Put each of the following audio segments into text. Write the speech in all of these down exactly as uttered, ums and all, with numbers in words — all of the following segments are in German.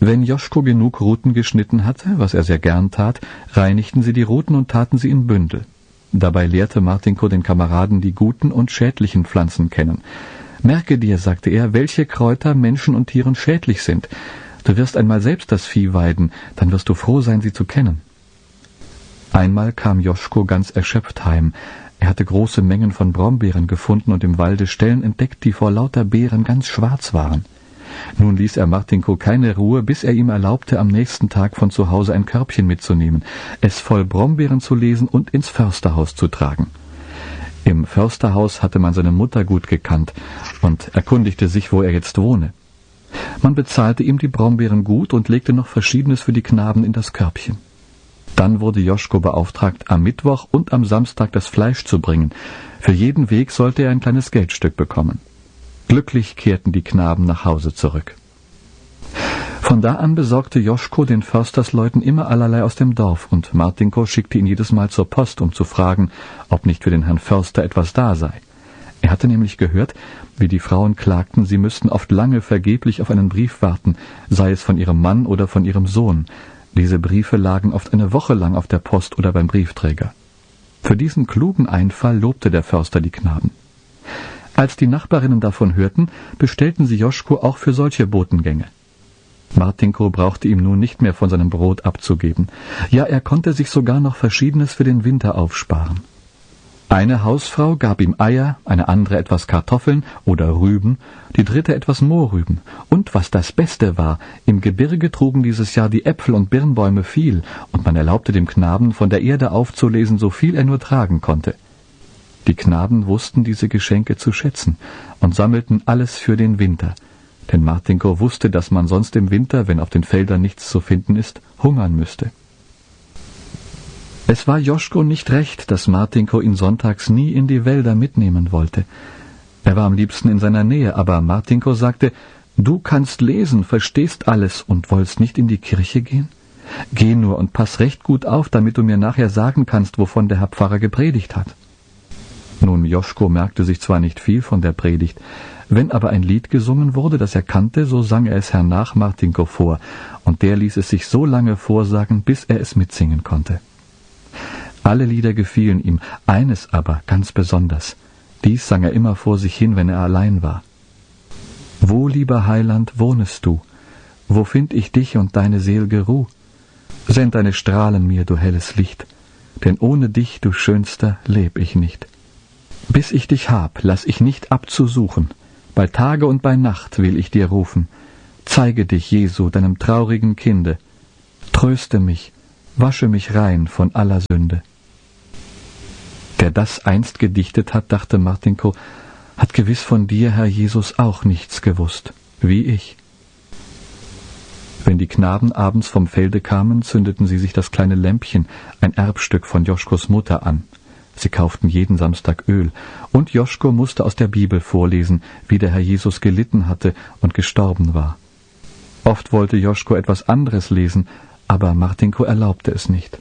Wenn Joschko genug Ruten geschnitten hatte, was er sehr gern tat, reinigten sie die Ruten und taten sie in Bündel. Dabei lehrte Martinko den Kameraden die guten und schädlichen Pflanzen kennen. »Merke dir«, sagte er, »welche Kräuter Menschen und Tieren schädlich sind. Du wirst einmal selbst das Vieh weiden, dann wirst du froh sein, sie zu kennen.« Einmal kam Joschko ganz erschöpft heim. Er hatte große Mengen von Brombeeren gefunden und im Walde Stellen entdeckt, die vor lauter Beeren ganz schwarz waren. Nun ließ er Martinko keine Ruhe, bis er ihm erlaubte, am nächsten Tag von zu Hause ein Körbchen mitzunehmen, es voll Brombeeren zu lesen und ins Försterhaus zu tragen. Im Försterhaus hatte man seine Mutter gut gekannt und erkundigte sich, wo er jetzt wohne. Man bezahlte ihm die Brombeeren gut und legte noch Verschiedenes für die Knaben in das Körbchen. Dann wurde Joschko beauftragt, am Mittwoch und am Samstag das Fleisch zu bringen. Für jeden Weg sollte er ein kleines Geldstück bekommen. Glücklich kehrten die Knaben nach Hause zurück. Von da an besorgte Joschko den Förstersleuten immer allerlei aus dem Dorf, und Martinko schickte ihn jedes Mal zur Post, um zu fragen, ob nicht für den Herrn Förster etwas da sei. Er hatte nämlich gehört, wie die Frauen klagten, sie müssten oft lange vergeblich auf einen Brief warten, sei es von ihrem Mann oder von ihrem Sohn. Diese Briefe lagen oft eine Woche lang auf der Post oder beim Briefträger. Für diesen klugen Einfall lobte der Förster die Knaben. Als die Nachbarinnen davon hörten, bestellten sie Joschko auch für solche Botengänge. Martinko brauchte ihm nun nicht mehr von seinem Brot abzugeben. Ja, er konnte sich sogar noch Verschiedenes für den Winter aufsparen. Eine Hausfrau gab ihm Eier, eine andere etwas Kartoffeln oder Rüben, die dritte etwas Mohrrüben. Und was das Beste war, im Gebirge trugen dieses Jahr die Äpfel- und Birnbäume viel, und man erlaubte dem Knaben, von der Erde aufzulesen, so viel er nur tragen konnte. Die Knaben wussten diese Geschenke zu schätzen und sammelten alles für den Winter, denn Martinko wusste, dass man sonst im Winter, wenn auf den Feldern nichts zu finden ist, hungern müsste. Es war Joschko nicht recht, dass Martinko ihn sonntags nie in die Wälder mitnehmen wollte. Er war am liebsten in seiner Nähe, aber Martinko sagte, »Du kannst lesen, verstehst alles und wollst nicht in die Kirche gehen? Geh nur und pass recht gut auf, damit du mir nachher sagen kannst, wovon der Herr Pfarrer gepredigt hat.« Nun, Joschko merkte sich zwar nicht viel von der Predigt, wenn aber ein Lied gesungen wurde, das er kannte, so sang er es hernach Martinko vor, und der ließ es sich so lange vorsagen, bis er es mitsingen konnte. Alle Lieder gefielen ihm, eines aber ganz besonders. Dies sang er immer vor sich hin, wenn er allein war. »Wo, lieber Heiland, wohnest du? Wo find ich dich und deine sel'ge Ruh? Send deine Strahlen mir, du helles Licht, denn ohne dich, du Schönster, leb ich nicht. Bis ich dich hab, lass ich nicht abzusuchen, bei Tage und bei Nacht will ich dir rufen. Zeige dich, Jesu, deinem traurigen Kinde, tröste mich, wasche mich rein von aller Sünde.« Der das einst gedichtet hat, dachte Martinko, hat gewiss von dir, Herr Jesus, auch nichts gewusst, wie ich. Wenn die Knaben abends vom Felde kamen, zündeten sie sich das kleine Lämpchen, ein Erbstück von Joschkos Mutter, an. Sie kauften jeden Samstag Öl, und Joschko musste aus der Bibel vorlesen, wie der Herr Jesus gelitten hatte und gestorben war. Oft wollte Joschko etwas anderes lesen, aber Martinko erlaubte es nicht.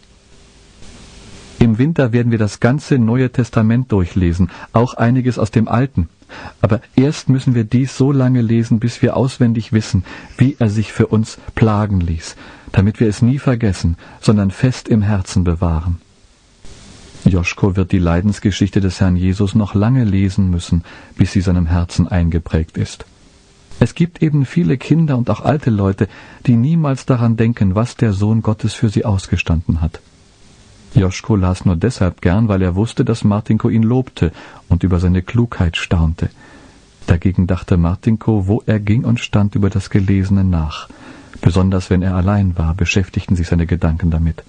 Im Winter werden wir das ganze Neue Testament durchlesen, auch einiges aus dem Alten. Aber erst müssen wir dies so lange lesen, bis wir auswendig wissen, wie er sich für uns plagen ließ, damit wir es nie vergessen, sondern fest im Herzen bewahren. Joschko wird die Leidensgeschichte des Herrn Jesus noch lange lesen müssen, bis sie seinem Herzen eingeprägt ist. Es gibt eben viele Kinder und auch alte Leute, die niemals daran denken, was der Sohn Gottes für sie ausgestanden hat. Joschko las nur deshalb gern, weil er wusste, dass Martinko ihn lobte und über seine Klugheit staunte. Dagegen dachte Martinko, wo er ging und stand, über das Gelesene nach. Besonders wenn er allein war, beschäftigten sich seine Gedanken damit.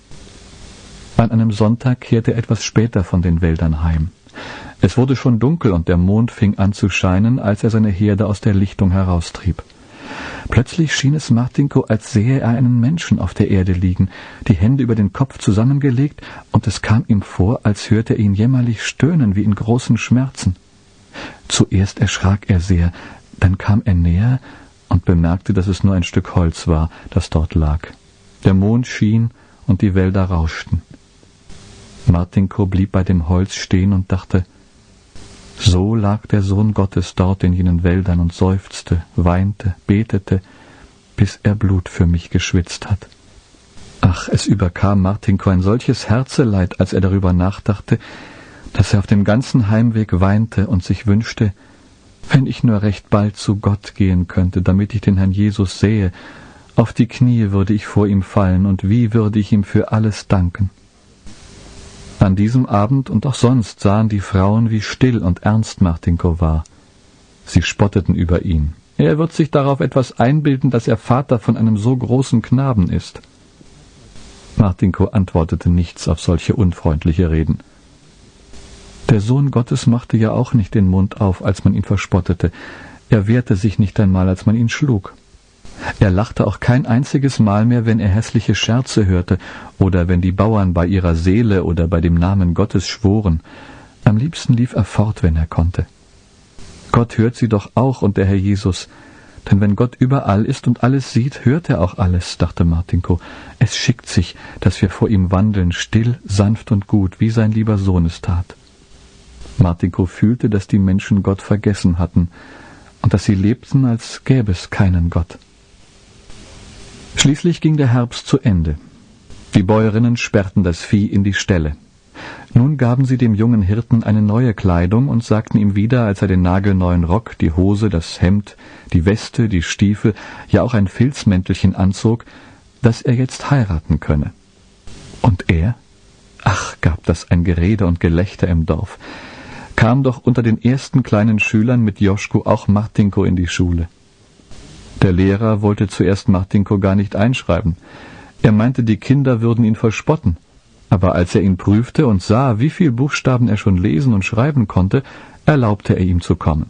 An einem Sonntag kehrte er etwas später von den Wäldern heim. Es wurde schon dunkel und der Mond fing an zu scheinen, als er seine Herde aus der Lichtung heraustrieb. Plötzlich schien es Martinko, als sähe er einen Menschen auf der Erde liegen, die Hände über den Kopf zusammengelegt, und es kam ihm vor, als hörte er ihn jämmerlich stöhnen wie in großen Schmerzen. Zuerst erschrak er sehr, dann kam er näher und bemerkte, dass es nur ein Stück Holz war, das dort lag. Der Mond schien und die Wälder rauschten. Martinko blieb bei dem Holz stehen und dachte, so lag der Sohn Gottes dort in jenen Wäldern und seufzte, weinte, betete, bis er Blut für mich geschwitzt hat. Ach, es überkam Martinko ein solches Herzeleid, als er darüber nachdachte, dass er auf dem ganzen Heimweg weinte und sich wünschte, wenn ich nur recht bald zu Gott gehen könnte, damit ich den Herrn Jesus sähe, auf die Knie würde ich vor ihm fallen, und wie würde ich ihm für alles danken. An diesem Abend und auch sonst sahen die Frauen, wie still und ernst Martinko war. Sie spotteten über ihn. Er wird sich darauf etwas einbilden, dass er Vater von einem so großen Knaben ist. Martinko antwortete nichts auf solche unfreundliche Reden. Der Sohn Gottes machte ja auch nicht den Mund auf, als man ihn verspottete. Er wehrte sich nicht einmal, als man ihn schlug. Er lachte auch kein einziges Mal mehr, wenn er hässliche Scherze hörte oder wenn die Bauern bei ihrer Seele oder bei dem Namen Gottes schworen. Am liebsten lief er fort, wenn er konnte. Gott hört sie doch auch und der Herr Jesus. Denn wenn Gott überall ist und alles sieht, hört er auch alles, dachte Martinko. Es schickt sich, dass wir vor ihm wandeln, still, sanft und gut, wie sein lieber Sohn es tat. Martinko fühlte, dass die Menschen Gott vergessen hatten und dass sie lebten, als gäbe es keinen Gott. Schließlich ging der Herbst zu Ende. Die Bäuerinnen sperrten das Vieh in die Ställe. Nun gaben sie dem jungen Hirten eine neue Kleidung und sagten ihm wieder, als er den nagelneuen Rock, die Hose, das Hemd, die Weste, die Stiefel, ja auch ein Filzmäntelchen anzog, dass er jetzt heiraten könne. Und er? Ach, gab das ein Gerede und Gelächter im Dorf. Kam doch unter den ersten kleinen Schülern mit Joschko auch Martinko in die Schule. Der Lehrer wollte zuerst Martinko gar nicht einschreiben. Er meinte, die Kinder würden ihn verspotten. Aber als er ihn prüfte und sah, wie viel Buchstaben er schon lesen und schreiben konnte, erlaubte er ihm zu kommen.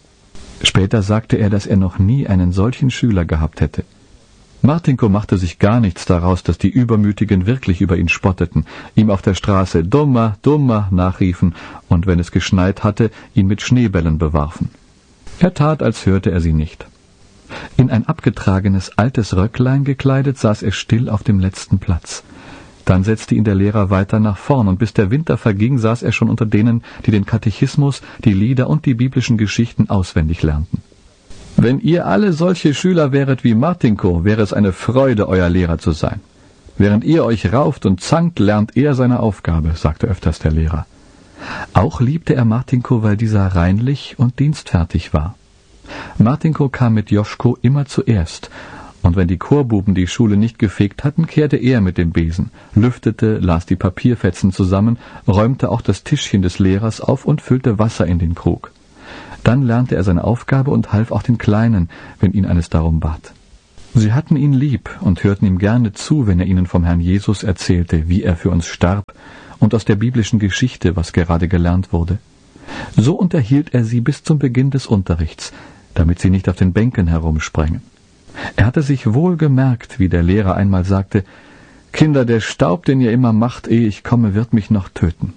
Später sagte er, dass er noch nie einen solchen Schüler gehabt hätte. Martinko machte sich gar nichts daraus, dass die Übermütigen wirklich über ihn spotteten, ihm auf der Straße »Dummer, Dummer« nachriefen und, wenn es geschneit hatte, ihn mit Schneebällen bewarfen. Er tat, als hörte er sie nicht. In ein abgetragenes altes Röcklein gekleidet, saß er still auf dem letzten Platz. Dann setzte ihn der Lehrer weiter nach vorn, und bis der Winter verging, saß er schon unter denen, die den Katechismus, die Lieder und die biblischen Geschichten auswendig lernten. »Wenn ihr alle solche Schüler wäret wie Martinko, wäre es eine Freude, euer Lehrer zu sein. Während ihr euch rauft und zankt, lernt er seine Aufgabe«, sagte öfters der Lehrer. Auch liebte er Martinko, weil dieser reinlich und dienstfertig war. Martinko kam mit Joschko immer zuerst, und wenn die Chorbuben die Schule nicht gefegt hatten, kehrte er mit dem Besen, lüftete, las die Papierfetzen zusammen, räumte auch das Tischchen des Lehrers auf und füllte Wasser in den Krug. Dann lernte er seine Aufgabe und half auch den Kleinen, wenn ihn eines darum bat. Sie hatten ihn lieb und hörten ihm gerne zu, wenn er ihnen vom Herrn Jesus erzählte, wie er für uns starb, und aus der biblischen Geschichte, was gerade gelernt wurde. So unterhielt er sie bis zum Beginn des Unterrichts, damit sie nicht auf den Bänken herumsprengen. Er hatte sich wohl gemerkt, wie der Lehrer einmal sagte, »Kinder, der Staub, den ihr immer macht, ehe ich komme, wird mich noch töten.«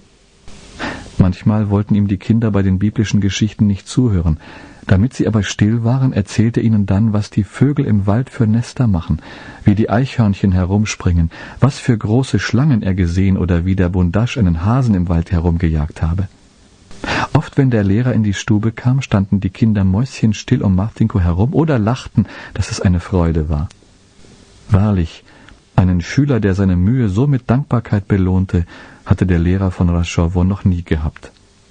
Manchmal wollten ihm die Kinder bei den biblischen Geschichten nicht zuhören. Damit sie aber still waren, erzählte er ihnen dann, was die Vögel im Wald für Nester machen, wie die Eichhörnchen herumspringen, was für große Schlangen er gesehen oder wie der Bundasch einen Hasen im Wald herumgejagt habe. Oft, wenn der Lehrer in die Stube kam, standen die Kinder mäuschenstill um Martinko herum oder lachten, dass es eine Freude war. Wahrlich, einen Schüler, der seine Mühe so mit Dankbarkeit belohnte, hatte der Lehrer von Raschowo noch nie gehabt.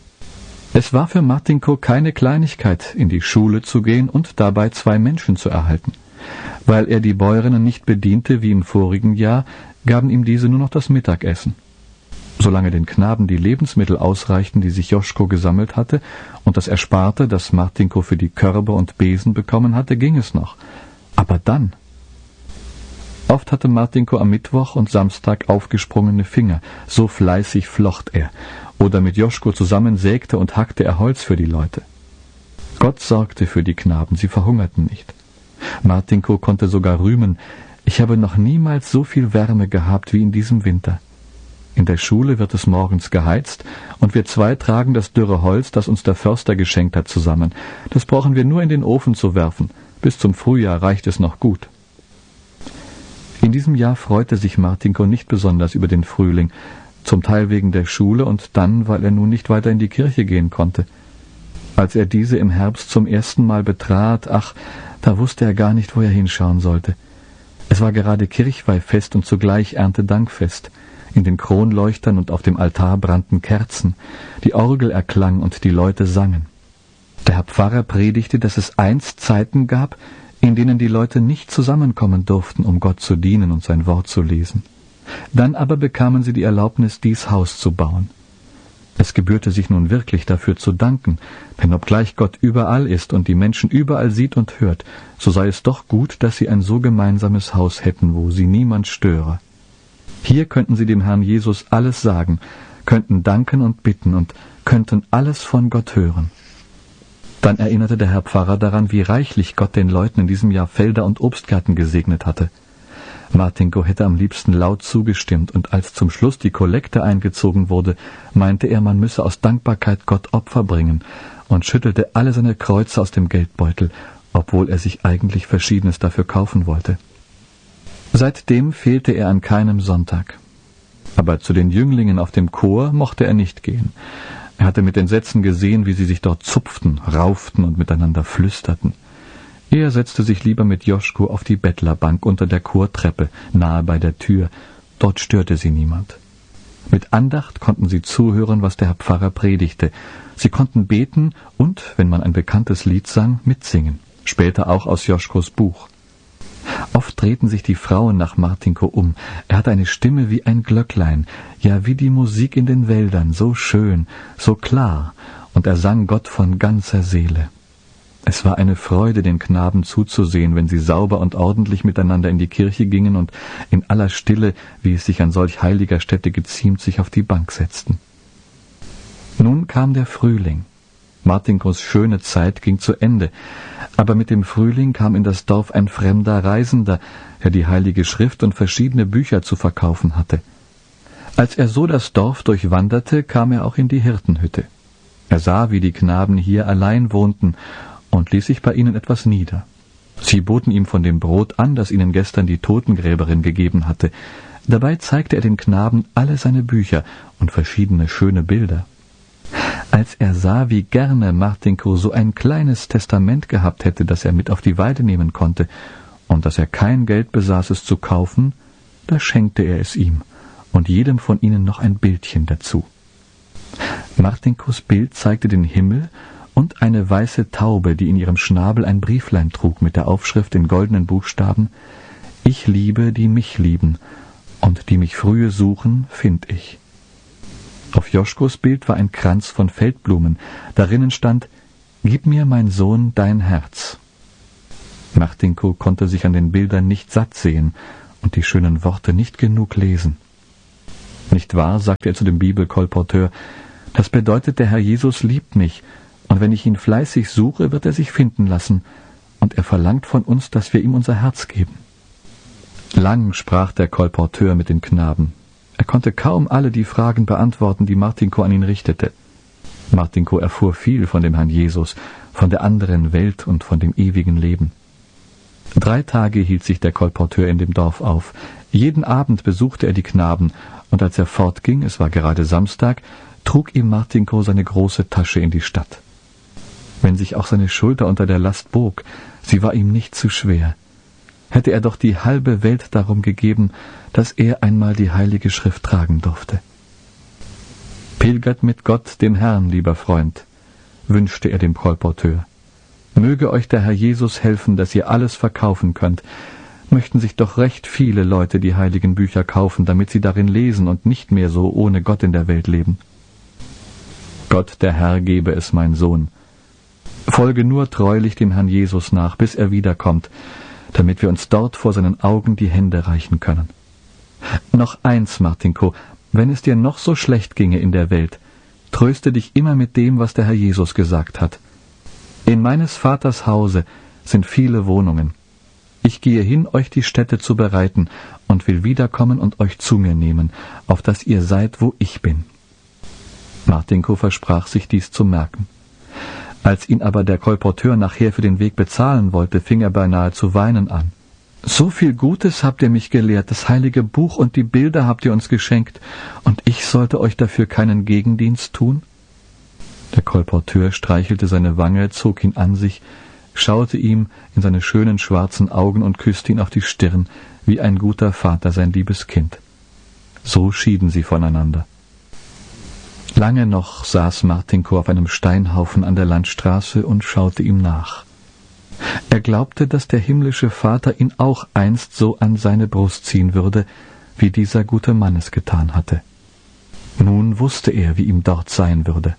Es war für Martinko keine Kleinigkeit, in die Schule zu gehen und dabei zwei Menschen zu erhalten. Weil er die Bäuerinnen nicht bediente wie im vorigen Jahr, gaben ihm diese nur noch das Mittagessen. Solange den Knaben die Lebensmittel ausreichten, die sich Joschko gesammelt hatte, und das Ersparte, das Martinko für die Körbe und Besen bekommen hatte, ging es noch. Aber dann... Oft hatte Martinko am Mittwoch und Samstag aufgesprungene Finger, so fleißig flocht er, oder mit Joschko zusammen sägte und hackte er Holz für die Leute. Gott sorgte für die Knaben, sie verhungerten nicht. Martinko konnte sogar rühmen, ich habe noch niemals so viel Wärme gehabt wie in diesem Winter. In der Schule wird es morgens geheizt, und wir zwei tragen das dürre Holz, das uns der Förster geschenkt hat, zusammen. Das brauchen wir nur in den Ofen zu werfen. Bis zum Frühjahr reicht es noch gut. In diesem Jahr freute sich Martinko nicht besonders über den Frühling, zum Teil wegen der Schule und dann, weil er nun nicht weiter in die Kirche gehen konnte. Als er diese im Herbst zum ersten Mal betrat, ach, Da wusste er gar nicht, wo er hinschauen sollte. Es war gerade Kirchweihfest und zugleich Erntedankfest. In den Kronleuchtern und auf dem Altar brannten Kerzen. Die Orgel erklang und die Leute sangen. Der Herr Pfarrer predigte, dass es einst Zeiten gab, in denen die Leute nicht zusammenkommen durften, um Gott zu dienen und sein Wort zu lesen. Dann aber bekamen sie die Erlaubnis, dies Haus zu bauen. Es gebührte sich nun wirklich dafür zu danken, denn obgleich Gott überall ist und die Menschen überall sieht und hört, so sei es doch gut, dass sie ein so gemeinsames Haus hätten, wo sie niemand störe. Hier könnten sie dem Herrn Jesus alles sagen, könnten danken und bitten und könnten alles von Gott hören. Dann erinnerte der Herr Pfarrer daran, wie reichlich Gott den Leuten in diesem Jahr Felder und Obstgärten gesegnet hatte. Martinko hätte am liebsten laut zugestimmt, und als zum Schluss die Kollekte eingezogen wurde, meinte er, man müsse aus Dankbarkeit Gott Opfer bringen, und schüttelte alle seine Kreuze aus dem Geldbeutel, obwohl er sich eigentlich Verschiedenes dafür kaufen wollte. Seitdem fehlte er an keinem Sonntag. Aber zu den Jünglingen auf dem Chor mochte er nicht gehen. Er hatte mit Entsetzen gesehen, wie sie sich dort zupften, rauften und miteinander flüsterten. Er setzte sich lieber mit Joschko auf die Bettlerbank unter der Chortreppe, nahe bei der Tür. Dort störte sie niemand. Mit Andacht konnten sie zuhören, was der Herr Pfarrer predigte. Sie konnten beten und, wenn man ein bekanntes Lied sang, mitsingen. Später auch aus Joschkos Buch. Oft drehten sich die Frauen nach Martinko um. Er hatte eine Stimme wie ein Glöcklein, ja wie die Musik in den Wäldern, so schön, so klar, und er sang Gott von ganzer Seele. Es war eine Freude, den Knaben zuzusehen, wenn sie sauber und ordentlich miteinander in die Kirche gingen und in aller Stille, wie es sich an solch heiliger Stätte geziemt, sich auf die Bank setzten. Nun kam der Frühling. Martinkos schöne Zeit ging zu Ende, aber mit dem Frühling kam in das Dorf ein fremder Reisender, der die Heilige Schrift und verschiedene Bücher zu verkaufen hatte. Als er so das Dorf durchwanderte, kam er auch in die Hirtenhütte. Er sah, wie die Knaben hier allein wohnten, und ließ sich bei ihnen etwas nieder. Sie boten ihm von dem Brot an, das ihnen gestern die Totengräberin gegeben hatte. Dabei zeigte er den Knaben alle seine Bücher und verschiedene schöne Bilder. Als er sah, wie gerne Martinko so ein kleines Testament gehabt hätte, das er mit auf die Weide nehmen konnte, und dass er kein Geld besaß, es zu kaufen, da schenkte er es ihm, und jedem von ihnen noch ein Bildchen dazu. Martinkos Bild zeigte den Himmel und eine weiße Taube, die in ihrem Schnabel ein Brieflein trug mit der Aufschrift in goldenen Buchstaben: »Ich liebe, die mich lieben, und die mich frühe suchen, find ich.« Auf Joschkos Bild war ein Kranz von Feldblumen. Darinnen stand: »Gib mir, mein Sohn, dein Herz.« Martinko konnte sich an den Bildern nicht satt sehen und die schönen Worte nicht genug lesen. »Nicht wahr«, sagte er zu dem Bibelkolporteur, »das bedeutet, der Herr Jesus liebt mich, und wenn ich ihn fleißig suche, wird er sich finden lassen, und er verlangt von uns, dass wir ihm unser Herz geben.« Lang sprach der Kolporteur mit den Knaben. Er konnte kaum alle die Fragen beantworten, die Martinko an ihn richtete. Martinko erfuhr viel von dem Herrn Jesus, von der anderen Welt und von dem ewigen Leben. Drei Tage hielt sich der Kolporteur in dem Dorf auf. Jeden Abend besuchte er die Knaben, und als er fortging, es war gerade Samstag, trug ihm Martinko seine große Tasche in die Stadt. Wenn sich auch seine Schulter unter der Last bog, sie war ihm nicht zu schwer. Hätte er doch die halbe Welt darum gegeben, dass er einmal die Heilige Schrift tragen durfte. »Pilgert mit Gott, dem Herrn, lieber Freund«, wünschte er dem Kolporteur. »Möge euch der Herr Jesus helfen, dass ihr alles verkaufen könnt. Möchten sich doch recht viele Leute die heiligen Bücher kaufen, damit sie darin lesen und nicht mehr so ohne Gott in der Welt leben.« »Gott, der Herr, gebe es, mein Sohn. Folge nur treulich dem Herrn Jesus nach, bis er wiederkommt, damit wir uns dort vor seinen Augen die Hände reichen können. Noch eins, Martinko, wenn es dir noch so schlecht ginge in der Welt, tröste dich immer mit dem, was der Herr Jesus gesagt hat. In meines Vaters Hause sind viele Wohnungen. Ich gehe hin, euch die Stätte zu bereiten, und will wiederkommen und euch zu mir nehmen, auf dass ihr seid, wo ich bin.« Martinko versprach sich, dies zu merken. Als ihn aber der Kolporteur nachher für den Weg bezahlen wollte, fing er beinahe zu weinen an. »So viel Gutes habt ihr mich gelehrt, das heilige Buch und die Bilder habt ihr uns geschenkt, und ich sollte euch dafür keinen Gegendienst tun?« Der Kolporteur streichelte seine Wange, zog ihn an sich, schaute ihm in seine schönen schwarzen Augen und küsste ihn auf die Stirn, wie ein guter Vater sein liebes Kind. So schieden sie voneinander. Lange noch saß Martinko auf einem Steinhaufen an der Landstraße und schaute ihm nach. Er glaubte, dass der himmlische Vater ihn auch einst so an seine Brust ziehen würde, wie dieser gute Mann es getan hatte. Nun wusste er, wie ihm dort sein würde.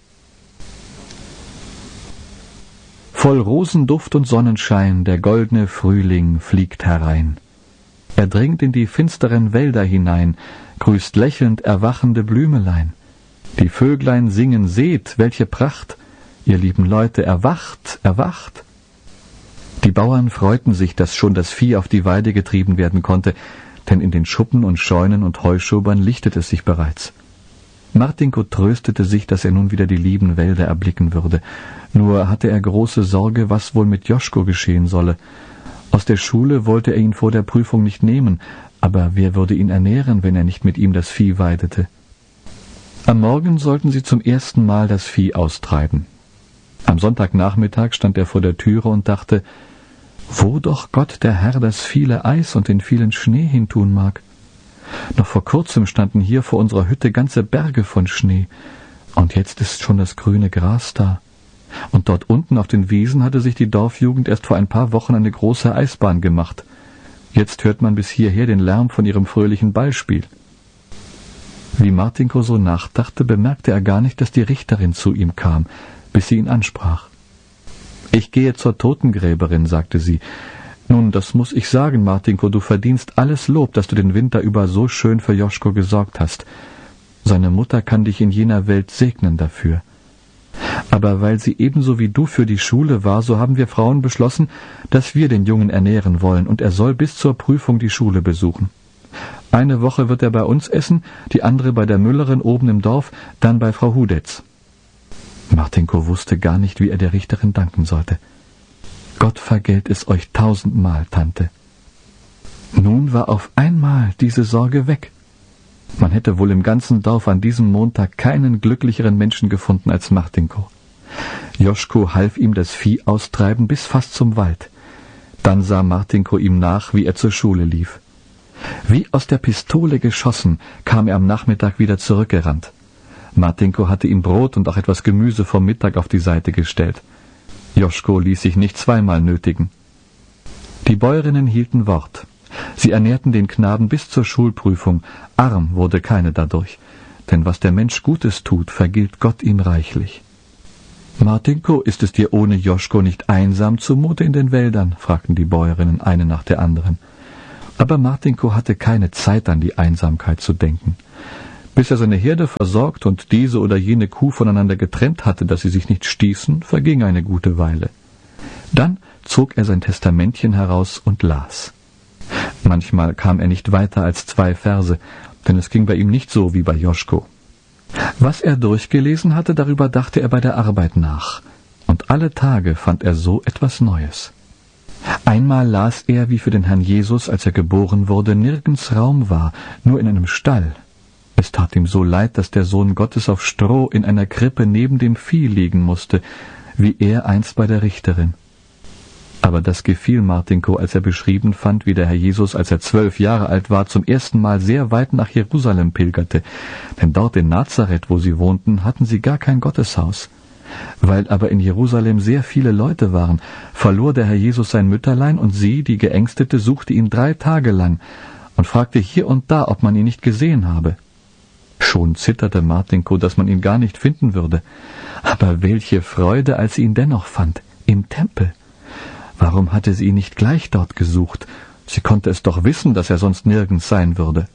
Voll Rosenduft und Sonnenschein der goldene Frühling fliegt herein. Er dringt in die finsteren Wälder hinein, grüßt lächelnd erwachende Blümelein. Die Vöglein singen, seht, welche Pracht, ihr lieben Leute, erwacht, erwacht. Die Bauern freuten sich, dass schon das Vieh auf die Weide getrieben werden konnte, denn in den Schuppen und Scheunen und Heuschobern lichtet es sich bereits. Martinko tröstete sich, dass er nun wieder die lieben Wälder erblicken würde. Nur hatte er große Sorge, was wohl mit Joschko geschehen solle. Aus der Schule wollte er ihn vor der Prüfung nicht nehmen, aber wer würde ihn ernähren, wenn er nicht mit ihm das Vieh weidete? Am Morgen sollten sie zum ersten Mal das Vieh austreiben. Am Sonntagnachmittag stand er vor der Türe und dachte, wo doch Gott der Herr das viele Eis und den vielen Schnee hintun mag. Noch vor kurzem standen hier vor unserer Hütte ganze Berge von Schnee, und jetzt ist schon das grüne Gras da. Und dort unten auf den Wiesen hatte sich die Dorfjugend erst vor ein paar Wochen eine große Eisbahn gemacht. Jetzt hört man bis hierher den Lärm von ihrem fröhlichen Ballspiel. Wie Martinko so nachdachte, bemerkte er gar nicht, dass die Richterin zu ihm kam, bis sie ihn ansprach. »Ich gehe zur Totengräberin«, sagte sie. »Nun, das muss ich sagen, Martinko, du verdienst alles Lob, dass du den Winter über so schön für Joschko gesorgt hast. Seine Mutter kann dich in jener Welt segnen dafür. Aber weil sie ebenso wie du für die Schule war, so haben wir Frauen beschlossen, dass wir den Jungen ernähren wollen, und er soll bis zur Prüfung die Schule besuchen. Eine Woche wird er bei uns essen, die andere bei der Müllerin oben im Dorf, dann bei Frau Hudetz.« Martinko wusste gar nicht, wie er der Richterin danken sollte. »Gott vergelt es euch tausendmal, Tante.« Nun war auf einmal diese Sorge weg. Man hätte wohl im ganzen Dorf an diesem Montag keinen glücklicheren Menschen gefunden als Martinko. Joschko half ihm das Vieh austreiben bis fast zum Wald. Dann sah Martinko ihm nach, wie er zur Schule lief. Wie aus der Pistole geschossen kam er am Nachmittag wieder zurückgerannt. Martinko hatte ihm Brot und auch etwas Gemüse vom Mittag auf die Seite gestellt. Joschko ließ sich nicht zweimal nötigen. Die Bäuerinnen hielten Wort. Sie ernährten den Knaben bis zur Schulprüfung. Arm wurde keine dadurch. Denn was der Mensch Gutes tut, vergilt Gott ihm reichlich. »Martinko, ist es dir ohne Joschko nicht einsam zumute in den Wäldern?« fragten die Bäuerinnen eine nach der anderen. Aber Martinko hatte keine Zeit, an die Einsamkeit zu denken. Bis er seine Herde versorgt und diese oder jene Kuh voneinander getrennt hatte, dass sie sich nicht stießen, verging eine gute Weile. Dann zog er sein Testamentchen heraus und las. Manchmal kam er nicht weiter als zwei Verse, denn es ging bei ihm nicht so wie bei Joschko. Was er durchgelesen hatte, darüber dachte er bei der Arbeit nach, und alle Tage fand er so etwas Neues. Einmal las er, wie für den Herrn Jesus, als er geboren wurde, nirgends Raum war, nur in einem Stall. Es tat ihm so leid, dass der Sohn Gottes auf Stroh in einer Krippe neben dem Vieh liegen musste, wie er einst bei der Richterin. Aber das gefiel Martinko, als er beschrieben fand, wie der Herr Jesus, als er zwölf Jahre alt war, zum ersten Mal sehr weit nach Jerusalem pilgerte. Denn dort in Nazareth, wo sie wohnten, hatten sie gar kein Gotteshaus. Weil aber in Jerusalem sehr viele Leute waren, verlor der Herr Jesus sein Mütterlein, und sie, die Geängstete, suchte ihn drei Tage lang und fragte hier und da, ob man ihn nicht gesehen habe. Schon zitterte Martinko, dass man ihn gar nicht finden würde. Aber welche Freude, als sie ihn dennoch fand, im Tempel. Warum hatte sie ihn nicht gleich dort gesucht? Sie konnte es doch wissen, dass er sonst nirgends sein würde.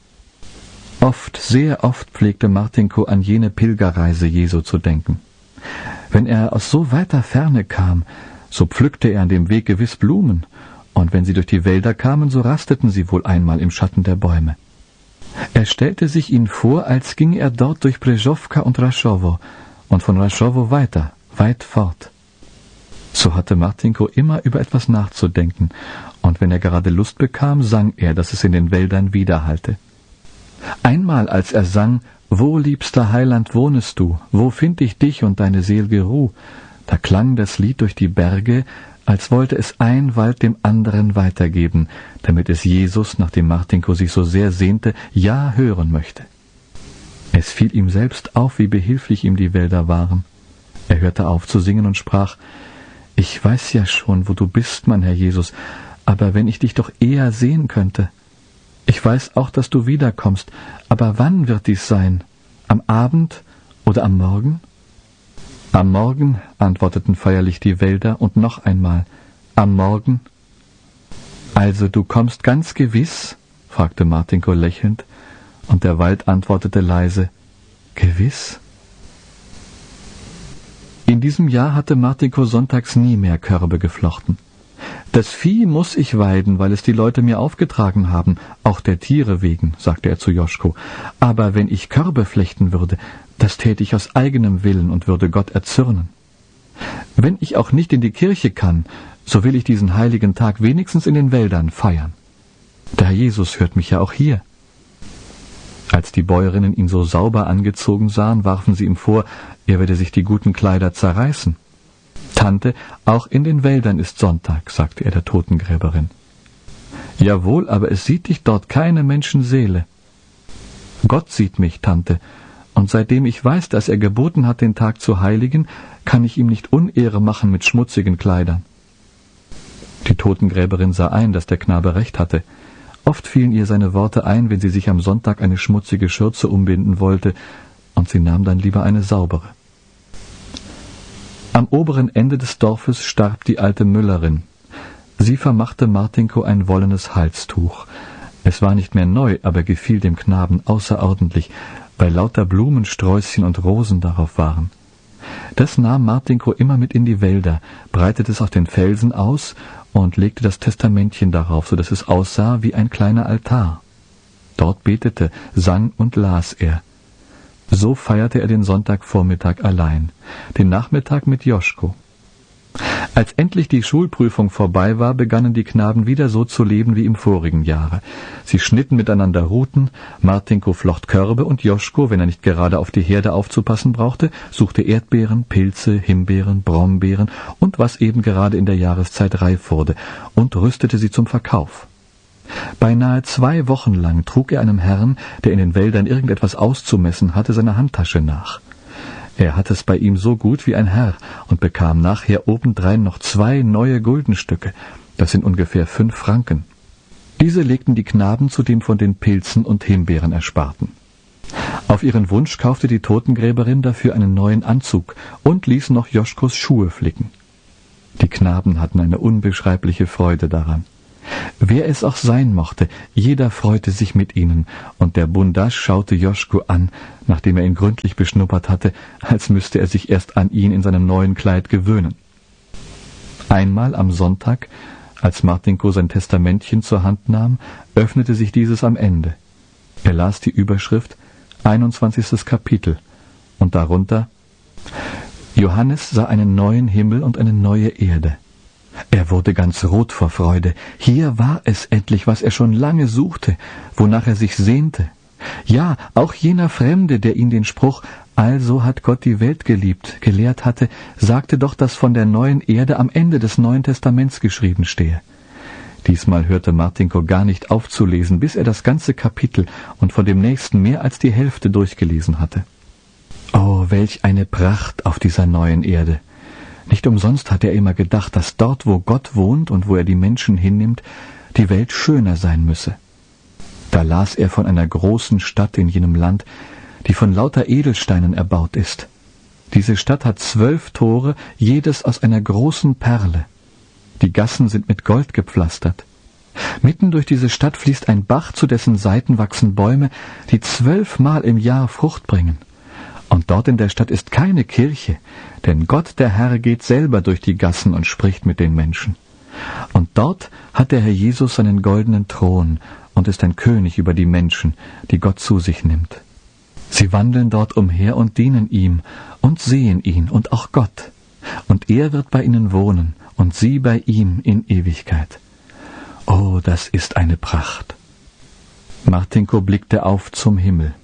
Oft, sehr oft pflegte Martinko an jene Pilgerreise Jesu zu denken. Wenn er aus so weiter Ferne kam, so pflückte er an dem Weg gewiss Blumen, und wenn sie durch die Wälder kamen, so rasteten sie wohl einmal im Schatten der Bäume. Er stellte sich ihn vor, als ginge er dort durch Brezhowka und Raschowo und von Raschowo weiter, weit fort. So hatte Martinko immer über etwas nachzudenken, und wenn er gerade Lust bekam, sang er, dass es in den Wäldern widerhallte. Einmal, als er sang, »Wo, liebster Heiland, wohnest du? Wo find ich dich und deine sel'ge Ruh?«, da klang das Lied durch die Berge, als wollte es ein Wald dem anderen weitergeben, damit es Jesus, nach dem Martinko sich so sehr sehnte, ja hören möchte. Es fiel ihm selbst auf, wie behilflich ihm die Wälder waren. Er hörte auf zu singen und sprach: »Ich weiß ja schon, wo du bist, mein Herr Jesus, aber wenn ich dich doch eher sehen könnte. Ich weiß auch, dass du wiederkommst, aber wann wird dies sein? Am Abend oder am Morgen?« »Am Morgen«, antworteten feierlich die Wälder, und noch einmal: »Am Morgen?« »Also du kommst ganz gewiss?« fragte Martinko lächelnd, und der Wald antwortete leise: »Gewiss?« In diesem Jahr hatte Martinko sonntags nie mehr Körbe geflochten. »Das Vieh muss ich weiden, weil es die Leute mir aufgetragen haben, auch der Tiere wegen«, sagte er zu Joschko. »Aber wenn ich Körbe flechten würde, das täte ich aus eigenem Willen und würde Gott erzürnen. Wenn ich auch nicht in die Kirche kann, so will ich diesen heiligen Tag wenigstens in den Wäldern feiern. Der Herr Jesus hört mich ja auch hier.« Als die Bäuerinnen ihn so sauber angezogen sahen, warfen sie ihm vor, er werde sich die guten Kleider zerreißen. »Tante, auch in den Wäldern ist Sonntag«, sagte er der Totengräberin. »Jawohl, aber es sieht dich dort keine Menschenseele.« »Gott sieht mich, Tante, und seitdem ich weiß, dass er geboten hat, den Tag zu heiligen, kann ich ihm nicht Unehre machen mit schmutzigen Kleidern.« Die Totengräberin sah ein, dass der Knabe recht hatte. Oft fielen ihr seine Worte ein, wenn sie sich am Sonntag eine schmutzige Schürze umbinden wollte, und sie nahm dann lieber eine saubere. Am oberen Ende des Dorfes starb die alte Müllerin. Sie vermachte Martinko ein wollenes Halstuch. Es war nicht mehr neu, aber gefiel dem Knaben außerordentlich, weil lauter Blumensträußchen und Rosen darauf waren. Das nahm Martinko immer mit in die Wälder, breitete es auf den Felsen aus und legte das Testamentchen darauf, so dass es aussah wie ein kleiner Altar. Dort betete, sang und las er. So feierte er den Sonntagvormittag allein, den Nachmittag mit Joschko. Als endlich die Schulprüfung vorbei war, begannen die Knaben wieder so zu leben wie im vorigen Jahre. Sie schnitten miteinander Ruten, Martinko flocht Körbe und Joschko, wenn er nicht gerade auf die Herde aufzupassen brauchte, suchte Erdbeeren, Pilze, Himbeeren, Brombeeren und was eben gerade in der Jahreszeit reif wurde und rüstete sie zum Verkauf. Beinahe zwei Wochen lang trug er einem Herrn, der in den Wäldern irgendetwas auszumessen hatte, seine Handtasche nach. Er hatte es bei ihm so gut wie ein Herr und bekam nachher obendrein noch zwei neue Guldenstücke. Das sind ungefähr fünf Franken. Diese legten die Knaben zu dem von den Pilzen und Himbeeren Ersparten. Auf ihren Wunsch kaufte die Totengräberin dafür einen neuen Anzug und ließ noch Joschkos Schuhe flicken. Die Knaben hatten eine unbeschreibliche Freude daran. Wer es auch sein mochte, jeder freute sich mit ihnen, und der Bundasch schaute Joschko an, nachdem er ihn gründlich beschnuppert hatte, als müsste er sich erst an ihn in seinem neuen Kleid gewöhnen. Einmal am Sonntag, als Martinko sein Testamentchen zur Hand nahm, öffnete sich dieses am Ende. Er las die Überschrift einundzwanzigstes Kapitel und darunter: Johannes sah einen neuen Himmel und eine neue Erde. Er wurde ganz rot vor Freude. Hier war es endlich, was er schon lange suchte, wonach er sich sehnte. Ja, auch jener Fremde, der ihn den Spruch »Also hat Gott die Welt geliebt« gelehrt hatte, sagte doch, dass von der neuen Erde am Ende des Neuen Testaments geschrieben stehe. Diesmal hörte Martinko gar nicht auf zu lesen, bis er das ganze Kapitel und von dem nächsten mehr als die Hälfte durchgelesen hatte. Oh, welch eine Pracht auf dieser neuen Erde! Nicht umsonst hat er immer gedacht, dass dort, wo Gott wohnt und wo er die Menschen hinnimmt, die Welt schöner sein müsse. Da las er von einer großen Stadt in jenem Land, die von lauter Edelsteinen erbaut ist. Diese Stadt hat zwölf Tore, jedes aus einer großen Perle. Die Gassen sind mit Gold gepflastert. Mitten durch diese Stadt fließt ein Bach, zu dessen Seiten wachsen Bäume, die zwölfmal im Jahr Frucht bringen. Und dort in der Stadt ist keine Kirche, denn Gott, der Herr, geht selber durch die Gassen und spricht mit den Menschen. Und dort hat der Herr Jesus seinen goldenen Thron und ist ein König über die Menschen, die Gott zu sich nimmt. Sie wandeln dort umher und dienen ihm und sehen ihn und auch Gott. Und er wird bei ihnen wohnen und sie bei ihm in Ewigkeit. Oh, das ist eine Pracht. Martinko blickte auf zum Himmel.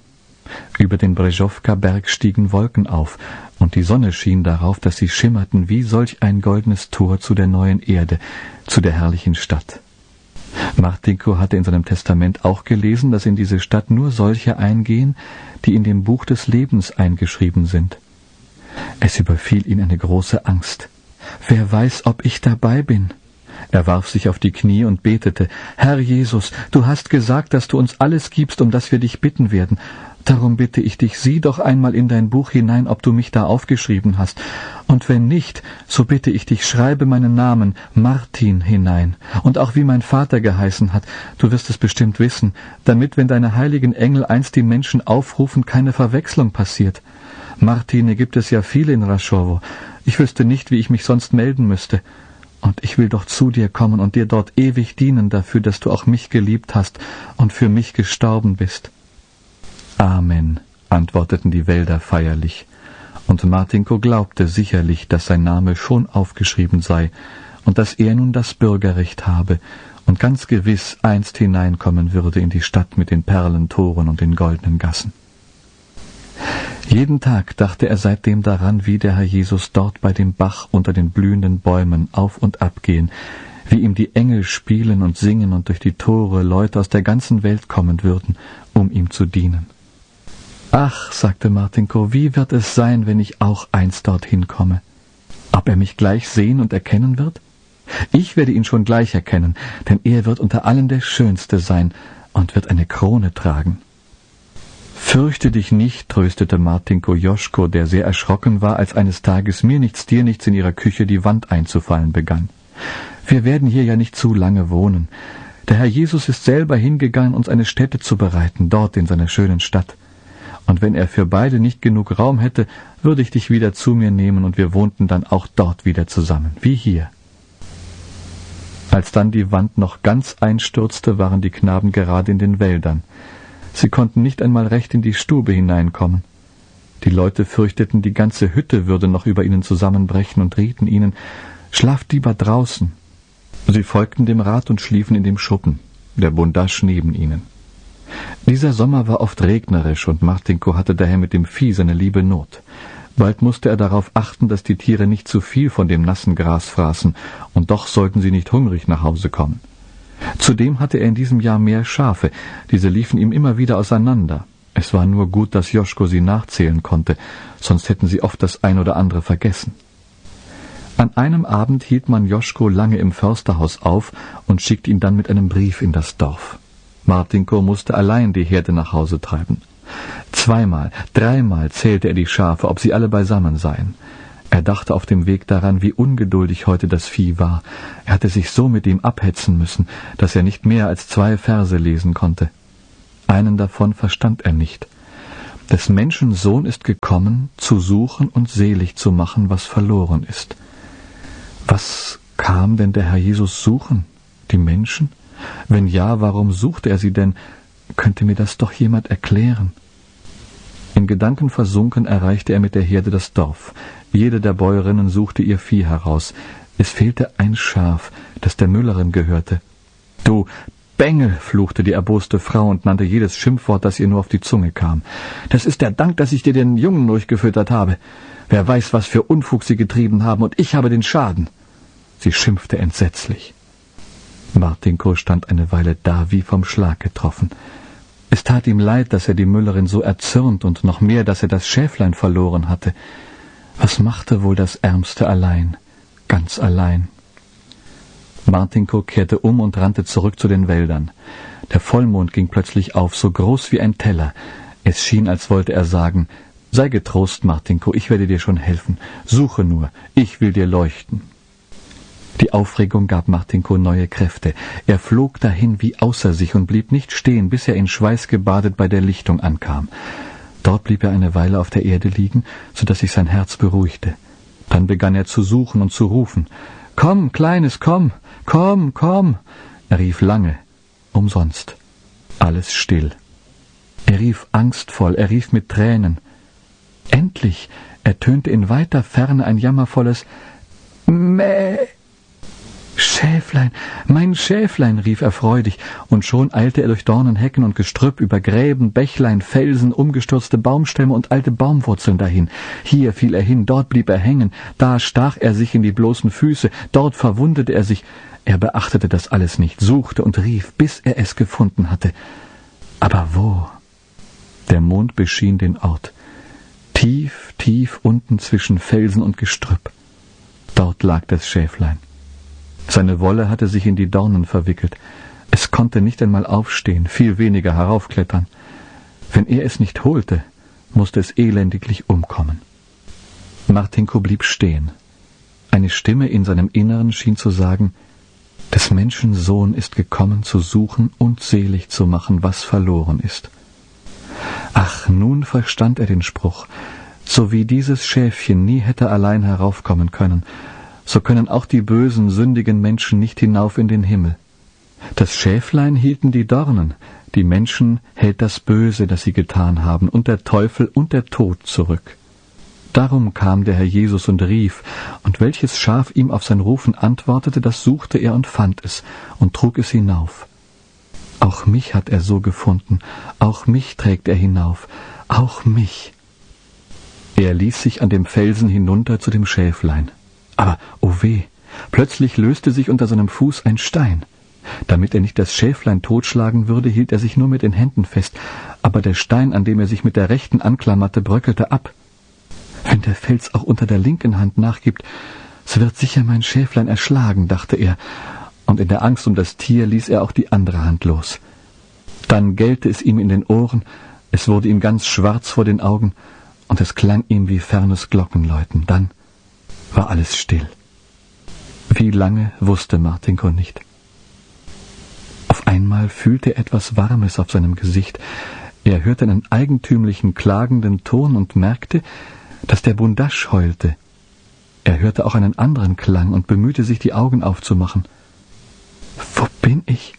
Über den Brezhowka-Berg stiegen Wolken auf, und die Sonne schien darauf, dass sie schimmerten wie solch ein goldenes Tor zu der neuen Erde, zu der herrlichen Stadt. Martinko hatte in seinem Testament auch gelesen, dass in diese Stadt nur solche eingehen, die in dem Buch des Lebens eingeschrieben sind. Es überfiel ihn eine große Angst. »Wer weiß, ob ich dabei bin?« Er warf sich auf die Knie und betete, »Herr Jesus, du hast gesagt, dass du uns alles gibst, um das wir dich bitten werden. Darum bitte ich dich, sieh doch einmal in dein Buch hinein, ob du mich da aufgeschrieben hast. Und wenn nicht, so bitte ich dich, schreibe meinen Namen, Martin, hinein. Und auch wie mein Vater geheißen hat, du wirst es bestimmt wissen, damit, wenn deine heiligen Engel einst die Menschen aufrufen, keine Verwechslung passiert. Martine gibt es ja viele in Raschowo. Ich wüsste nicht, wie ich mich sonst melden müsste. Und ich will doch zu dir kommen und dir dort ewig dienen dafür, dass du auch mich geliebt hast und für mich gestorben bist.« »Amen«, antworteten die Wälder feierlich, und Martinko glaubte sicherlich, dass sein Name schon aufgeschrieben sei und dass er nun das Bürgerrecht habe und ganz gewiss einst hineinkommen würde in die Stadt mit den Perlentoren und den goldenen Gassen. Jeden Tag dachte er seitdem daran, wie der Herr Jesus dort bei dem Bach unter den blühenden Bäumen auf und ab gehen, wie ihm die Engel spielen und singen und durch die Tore Leute aus der ganzen Welt kommen würden, um ihm zu dienen. »Ach«, sagte Martinko, »wie wird es sein, wenn ich auch einst dorthin komme? Ob er mich gleich sehen und erkennen wird? Ich werde ihn schon gleich erkennen, denn er wird unter allen der Schönste sein und wird eine Krone tragen.« »Fürchte dich nicht«, tröstete Martinko Joschko, der sehr erschrocken war, als eines Tages mir nichts, dir nichts in ihrer Küche die Wand einzufallen begann. »Wir werden hier ja nicht zu lange wohnen. Der Herr Jesus ist selber hingegangen, uns eine Stätte zu bereiten, dort in seiner schönen Stadt. Und wenn er für beide nicht genug Raum hätte, würde ich dich wieder zu mir nehmen und wir wohnten dann auch dort wieder zusammen, wie hier.« Als dann die Wand noch ganz einstürzte, waren die Knaben gerade in den Wäldern. Sie konnten nicht einmal recht in die Stube hineinkommen. Die Leute fürchteten, die ganze Hütte würde noch über ihnen zusammenbrechen und rieten ihnen, »Schlaft lieber draußen.« Sie folgten dem Rat und schliefen in dem Schuppen, der Bundasch neben ihnen. Dieser Sommer war oft regnerisch und Martinko hatte daher mit dem Vieh seine liebe Not. Bald musste er darauf achten, dass die Tiere nicht zu viel von dem nassen Gras fraßen, und doch sollten sie nicht hungrig nach Hause kommen. Zudem hatte er in diesem Jahr mehr Schafe, diese liefen ihm immer wieder auseinander. Es war nur gut, dass Joschko sie nachzählen konnte, sonst hätten sie oft das ein oder andere vergessen. An einem Abend hielt man Joschko lange im Försterhaus auf und schickte ihn dann mit einem Brief in das Dorf. Martinko musste allein die Herde nach Hause treiben. Zweimal, dreimal zählte er die Schafe, ob sie alle beisammen seien. Er dachte auf dem Weg daran, wie ungeduldig heute das Vieh war. Er hatte sich so mit ihm abhetzen müssen, dass er nicht mehr als zwei Verse lesen konnte. Einen davon verstand er nicht. Des Menschen Sohn ist gekommen, zu suchen und selig zu machen, was verloren ist. Was kam denn der Herr Jesus suchen? Die Menschen? Wenn ja, warum suchte er sie denn? Könnte mir das doch jemand erklären? In Gedanken versunken erreichte er mit der Herde das Dorf. Jede der Bäuerinnen suchte ihr Vieh heraus. Es fehlte ein Schaf, das der Müllerin gehörte. »Du Bengel«, fluchte die erboste Frau und nannte jedes Schimpfwort, das ihr nur auf die Zunge kam. »Das ist der Dank, dass ich dir den Jungen durchgefüttert habe. Wer weiß, was für Unfug sie getrieben haben, und ich habe den Schaden.« Sie schimpfte entsetzlich. Martinko stand eine Weile da, wie vom Schlag getroffen. Es tat ihm leid, dass er die Müllerin so erzürnt und noch mehr, dass er das Schäflein verloren hatte. Was machte wohl das Ärmste allein, ganz allein? Martinko kehrte um und rannte zurück zu den Wäldern. Der Vollmond ging plötzlich auf, so groß wie ein Teller. Es schien, als wollte er sagen, »Sei getrost, Martinko, ich werde dir schon helfen. Suche nur, ich will dir leuchten.« Die Aufregung gab Martinko neue Kräfte. Er flog dahin wie außer sich und blieb nicht stehen, bis er in Schweiß gebadet bei der Lichtung ankam. Dort blieb er eine Weile auf der Erde liegen, so dass sich sein Herz beruhigte. Dann begann er zu suchen und zu rufen. »Komm, Kleines, komm, komm, komm!« Er rief lange, umsonst. Alles still. Er rief angstvoll, er rief mit Tränen. Endlich ertönte in weiter Ferne ein jammervolles »Mäh«. Schäflein, mein Schäflein, rief er freudig, und schon eilte er durch Dornen, Hecken und Gestrüpp, über Gräben, Bächlein, Felsen, umgestürzte Baumstämme und alte Baumwurzeln dahin. Hier fiel er hin, dort blieb er hängen, da stach er sich in die bloßen Füße, dort verwundete er sich. Er beachtete das alles nicht, suchte und rief, bis er es gefunden hatte. Aber wo? Der Mond beschien den Ort. Tief, tief unten zwischen Felsen und Gestrüpp. Dort lag das Schäflein. Seine Wolle hatte sich in die Dornen verwickelt. Es konnte nicht einmal aufstehen, viel weniger heraufklettern. Wenn er es nicht holte, musste es elendiglich umkommen. Martinko blieb stehen. Eine Stimme in seinem Inneren schien zu sagen, des Menschen Sohn ist gekommen, zu suchen und selig zu machen, was verloren ist. Ach, nun verstand er den Spruch. So wie dieses Schäfchen nie hätte allein heraufkommen können, so können auch die bösen, sündigen Menschen nicht hinauf in den Himmel. Das Schäflein hielten die Dornen, die Menschen hält das Böse, das sie getan haben, und der Teufel und der Tod zurück. Darum kam der Herr Jesus und rief, und welches Schaf ihm auf sein Rufen antwortete, das suchte er und fand es und trug es hinauf. Auch mich hat er so gefunden, auch mich trägt er hinauf, auch mich. Er ließ sich an dem Felsen hinunter zu dem Schäflein. Aber, oh weh, plötzlich löste sich unter seinem Fuß ein Stein. Damit er nicht das Schäflein totschlagen würde, hielt er sich nur mit den Händen fest, aber der Stein, an dem er sich mit der rechten anklammerte, bröckelte ab. Wenn der Fels auch unter der linken Hand nachgibt, so wird sicher mein Schäflein erschlagen, dachte er, und in der Angst um das Tier ließ er auch die andere Hand los. Dann gellte es ihm in den Ohren, es wurde ihm ganz schwarz vor den Augen, und es klang ihm wie fernes Glockenläuten. Dann war alles still. Wie lange, wusste Martinko nicht. Auf einmal fühlte er etwas Warmes auf seinem Gesicht. Er hörte einen eigentümlichen, klagenden Ton und merkte, dass der Bundasch heulte. Er hörte auch einen anderen Klang und bemühte sich, die Augen aufzumachen. Wo bin ich?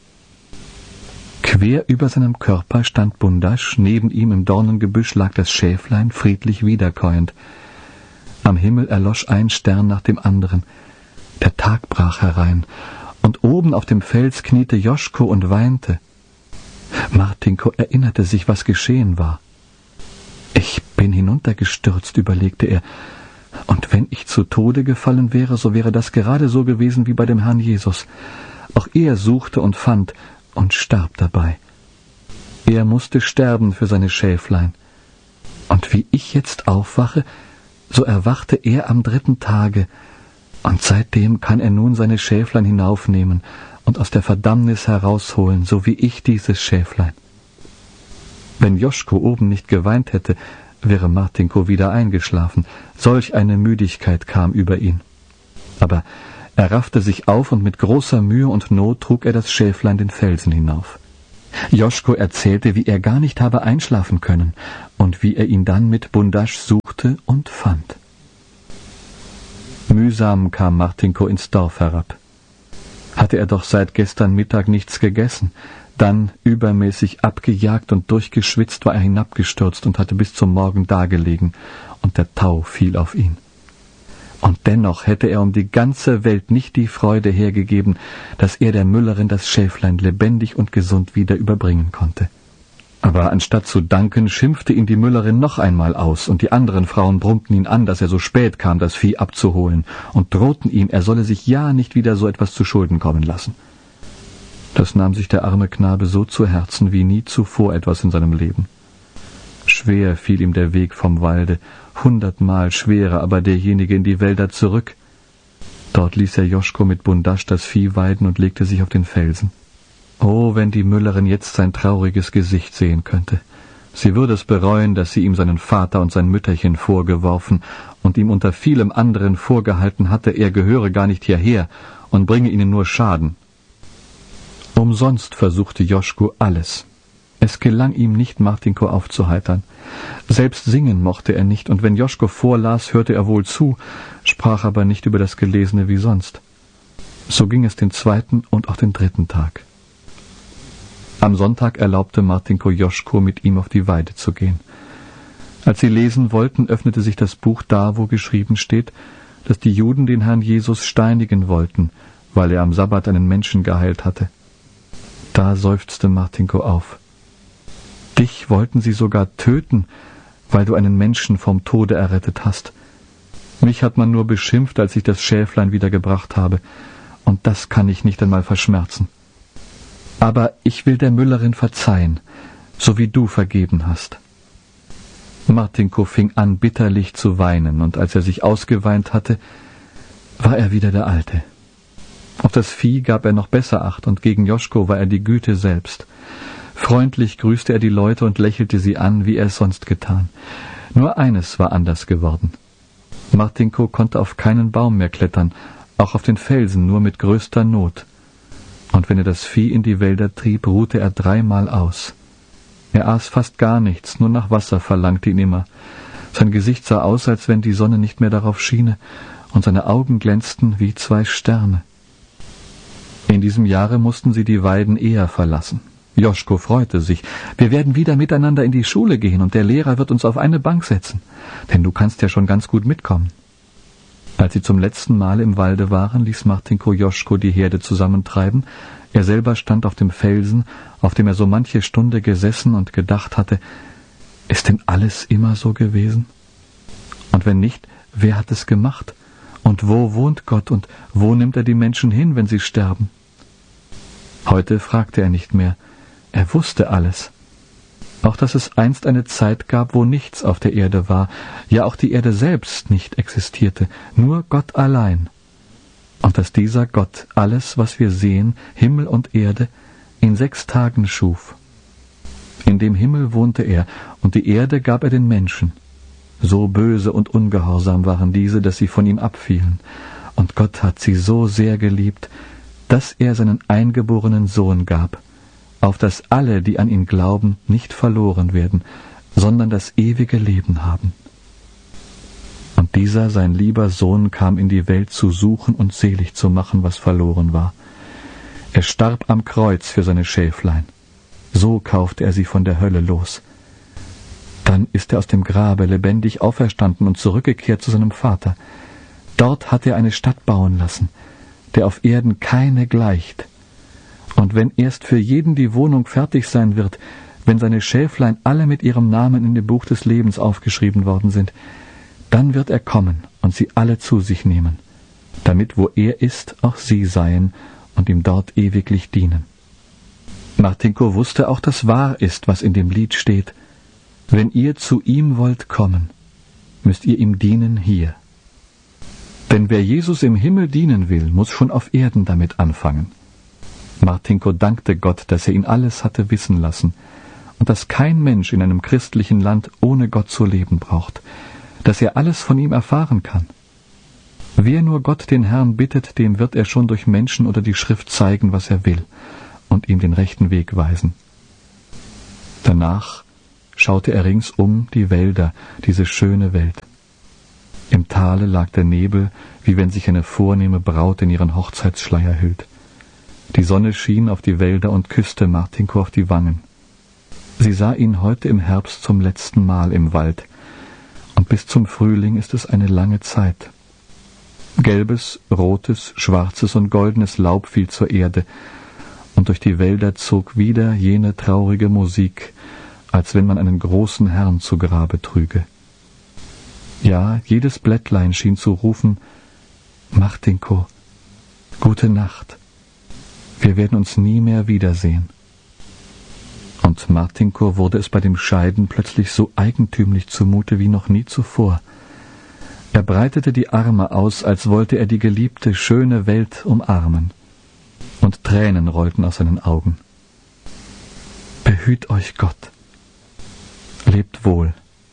Quer über seinem Körper stand Bundasch, neben ihm im Dornengebüsch lag das Schäflein, friedlich wiederkäuend. Am Himmel erlosch ein Stern nach dem anderen. Der Tag brach herein, und oben auf dem Fels kniete Joschko und weinte. Martinko erinnerte sich, was geschehen war. Ich bin hinuntergestürzt, überlegte er, und wenn ich zu Tode gefallen wäre, so wäre das gerade so gewesen wie bei dem Herrn Jesus. Auch er suchte und fand und starb dabei. Er musste sterben für seine Schäflein. Und wie ich jetzt aufwache, so erwachte er am dritten Tage, und seitdem kann er nun seine Schäflein hinaufnehmen und aus der Verdammnis herausholen, so wie ich dieses Schäflein. Wenn Joschko oben nicht geweint hätte, wäre Martinko wieder eingeschlafen. Solch eine Müdigkeit kam über ihn. Aber er raffte sich auf, und mit großer Mühe und Not trug er das Schäflein den Felsen hinauf. Joschko erzählte, wie er gar nicht habe einschlafen können und wie er ihn dann mit Bundasch suchte und fand. Mühsam kam Martinko ins Dorf herab. Hatte er doch seit gestern Mittag nichts gegessen. Dann, übermäßig abgejagt und durchgeschwitzt, war er hinabgestürzt und hatte bis zum Morgen dagelegen, und der Tau fiel auf ihn. Und dennoch hätte er um die ganze Welt nicht die Freude hergegeben, dass er der Müllerin das Schäflein lebendig und gesund wieder überbringen konnte. Aber anstatt zu danken, schimpfte ihn die Müllerin noch einmal aus, und die anderen Frauen brummten ihn an, dass er so spät kam, das Vieh abzuholen, und drohten ihm, er solle sich ja nicht wieder so etwas zu Schulden kommen lassen. Das nahm sich der arme Knabe so zu Herzen wie nie zuvor etwas in seinem Leben. Schwer fiel ihm der Weg vom Walde, hundertmal schwerer aber derjenige in die Wälder zurück. Dort ließ er Joschko mit Bundasch das Vieh weiden und legte sich auf den Felsen. Oh, wenn die Müllerin jetzt sein trauriges Gesicht sehen könnte. Sie würde es bereuen, dass sie ihm seinen Vater und sein Mütterchen vorgeworfen und ihm unter vielem anderen vorgehalten hatte, er gehöre gar nicht hierher und bringe ihnen nur Schaden. Umsonst versuchte Joschko alles. Es gelang ihm nicht, Martinko aufzuheitern. Selbst singen mochte er nicht, und wenn Joschko vorlas, hörte er wohl zu, sprach aber nicht über das Gelesene wie sonst. So ging es den zweiten und auch den dritten Tag. Am Sonntag erlaubte Martinko Joschko, mit ihm auf die Weide zu gehen. Als sie lesen wollten, öffnete sich das Buch da, wo geschrieben steht, dass die Juden den Herrn Jesus steinigen wollten, weil er am Sabbat einen Menschen geheilt hatte. Da seufzte Martinko auf. Dich wollten sie sogar töten, weil du einen Menschen vom Tode errettet hast. Mich hat man nur beschimpft, als ich das Schäflein wieder gebracht habe, und das kann ich nicht einmal verschmerzen. Aber ich will der Müllerin verzeihen, so wie du vergeben hast. Martinko fing an, bitterlich zu weinen, und als er sich ausgeweint hatte, war er wieder der Alte. Auf das Vieh gab er noch besser Acht, und gegen Joschko war er die Güte selbst. Freundlich grüßte er die Leute und lächelte sie an, wie er es sonst getan. Nur eines war anders geworden. Martinko konnte auf keinen Baum mehr klettern, auch auf den Felsen nur mit größter Not. Und wenn er das Vieh in die Wälder trieb, ruhte er dreimal aus. Er aß fast gar nichts, nur nach Wasser verlangte ihn immer. Sein Gesicht sah aus, als wenn die Sonne nicht mehr darauf schiene, und seine Augen glänzten wie zwei Sterne. In diesem Jahre mussten sie die Weiden eher verlassen. Joschko freute sich. Wir werden wieder miteinander in die Schule gehen, und der Lehrer wird uns auf eine Bank setzen, denn du kannst ja schon ganz gut mitkommen. Als sie zum letzten Mal im Walde waren, ließ Martinko Joschko die Herde zusammentreiben. Er selber stand auf dem Felsen, auf dem er so manche Stunde gesessen und gedacht hatte, ist denn alles immer so gewesen? Und wenn nicht, wer hat es gemacht? Und wo wohnt Gott, und wo nimmt er die Menschen hin, wenn sie sterben? Heute fragte er nicht mehr. Er wusste alles. Auch dass es einst eine Zeit gab, wo nichts auf der Erde war, ja auch die Erde selbst nicht existierte, nur Gott allein. Und dass dieser Gott alles, was wir sehen, Himmel und Erde, in sechs Tagen schuf. In dem Himmel wohnte er, und die Erde gab er den Menschen. So böse und ungehorsam waren diese, dass sie von ihm abfielen. Und Gott hat sie so sehr geliebt, dass er seinen eingeborenen Sohn gab, auf dass alle, die an ihn glauben, nicht verloren werden, sondern das ewige Leben haben. Und dieser, sein lieber Sohn, kam in die Welt zu suchen und selig zu machen, was verloren war. Er starb am Kreuz für seine Schäflein. So kaufte er sie von der Hölle los. Dann ist er aus dem Grabe lebendig auferstanden und zurückgekehrt zu seinem Vater. Dort hat er eine Stadt bauen lassen, der auf Erden keine gleicht. Und wenn erst für jeden die Wohnung fertig sein wird, wenn seine Schäflein alle mit ihrem Namen in dem Buch des Lebens aufgeschrieben worden sind, dann wird er kommen und sie alle zu sich nehmen, damit wo er ist, auch sie seien und ihm dort ewiglich dienen. Martinko wusste auch, dass wahr ist, was in dem Lied steht. Wenn ihr zu ihm wollt kommen, müsst ihr ihm dienen hier. Denn wer Jesus im Himmel dienen will, muss schon auf Erden damit anfangen. Martinko dankte Gott, dass er ihn alles hatte wissen lassen und dass kein Mensch in einem christlichen Land ohne Gott zu leben braucht, dass er alles von ihm erfahren kann. Wer nur Gott den Herrn bittet, dem wird er schon durch Menschen oder die Schrift zeigen, was er will, und ihm den rechten Weg weisen. Danach schaute er ringsum die Wälder, diese schöne Welt. Im Tale lag der Nebel, wie wenn sich eine vornehme Braut in ihren Hochzeitsschleier hüllt. Die Sonne schien auf die Wälder und küsste Martinko auf die Wangen. Sie sah ihn heute im Herbst zum letzten Mal im Wald, und bis zum Frühling ist es eine lange Zeit. Gelbes, rotes, schwarzes und goldenes Laub fiel zur Erde, und durch die Wälder zog wieder jene traurige Musik, als wenn man einen großen Herrn zu Grabe trüge. Ja, jedes Blättlein schien zu rufen, Martinko, gute Nacht, wir werden uns nie mehr wiedersehen. Und Martinko wurde es bei dem Scheiden plötzlich so eigentümlich zumute wie noch nie zuvor. Er breitete die Arme aus, als wollte er die geliebte, schöne Welt umarmen. Und Tränen rollten aus seinen Augen. Behüt euch Gott. Lebt wohl.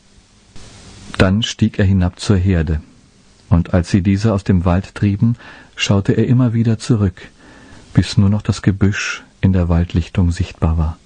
Dann stieg er hinab zur Herde, und als sie diese aus dem Wald trieben, schaute er immer wieder zurück, bis nur noch das Gebüsch in der Waldlichtung sichtbar war.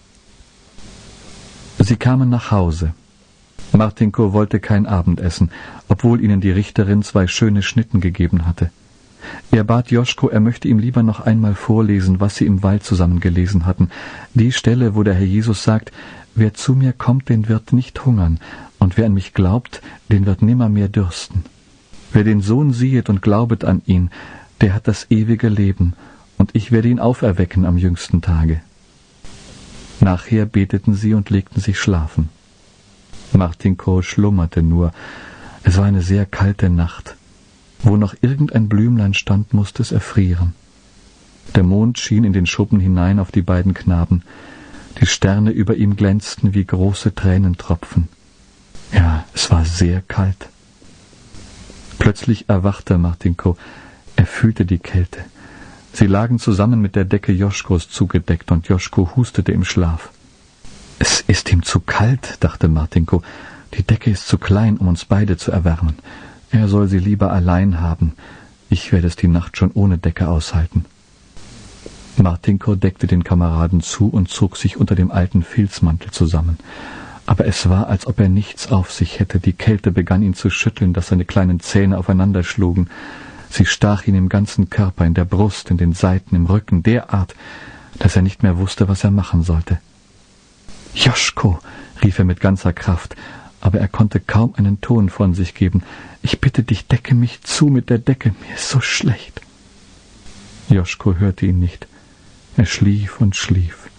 Sie kamen nach Hause. Martinko wollte kein Abendessen, obwohl ihnen die Richterin zwei schöne Schnitten gegeben hatte. Er bat Joschko, er möchte ihm lieber noch einmal vorlesen, was sie im Wald zusammen gelesen hatten. Die Stelle, wo der Herr Jesus sagt, »Wer zu mir kommt, den wird nicht hungern, und wer an mich glaubt, den wird nimmermehr dürsten. Wer den Sohn siehet und glaubet an ihn, der hat das ewige Leben, und ich werde ihn auferwecken am jüngsten Tage.« Nachher beteten sie und legten sich schlafen. Martinko schlummerte nur. Es war eine sehr kalte Nacht. Wo noch irgendein Blümlein stand, musste es erfrieren. Der Mond schien in den Schuppen hinein auf die beiden Knaben. Die Sterne über ihm glänzten wie große Tränentropfen. Ja, es war sehr kalt. Plötzlich erwachte Martinko. Er fühlte die Kälte. Sie lagen zusammen mit der Decke Joschkos zugedeckt, und Joschko hustete im Schlaf. »Es ist ihm zu kalt«, dachte Martinko. »Die Decke ist zu klein, um uns beide zu erwärmen. Er soll sie lieber allein haben. Ich werde es die Nacht schon ohne Decke aushalten.« Martinko deckte den Kameraden zu und zog sich unter dem alten Filzmantel zusammen. Aber es war, als ob er nichts auf sich hätte. Die Kälte begann ihn zu schütteln, dass seine kleinen Zähne aufeinander schlugen. Sie stach ihn im ganzen Körper, in der Brust, in den Seiten, im Rücken, derart, dass er nicht mehr wusste, was er machen sollte. »Joschko«, rief er mit ganzer Kraft, aber er konnte kaum einen Ton von sich geben. »Ich bitte dich, decke mich zu mit der Decke, mir ist so schlecht.« Joschko hörte ihn nicht. Er schlief und schlief.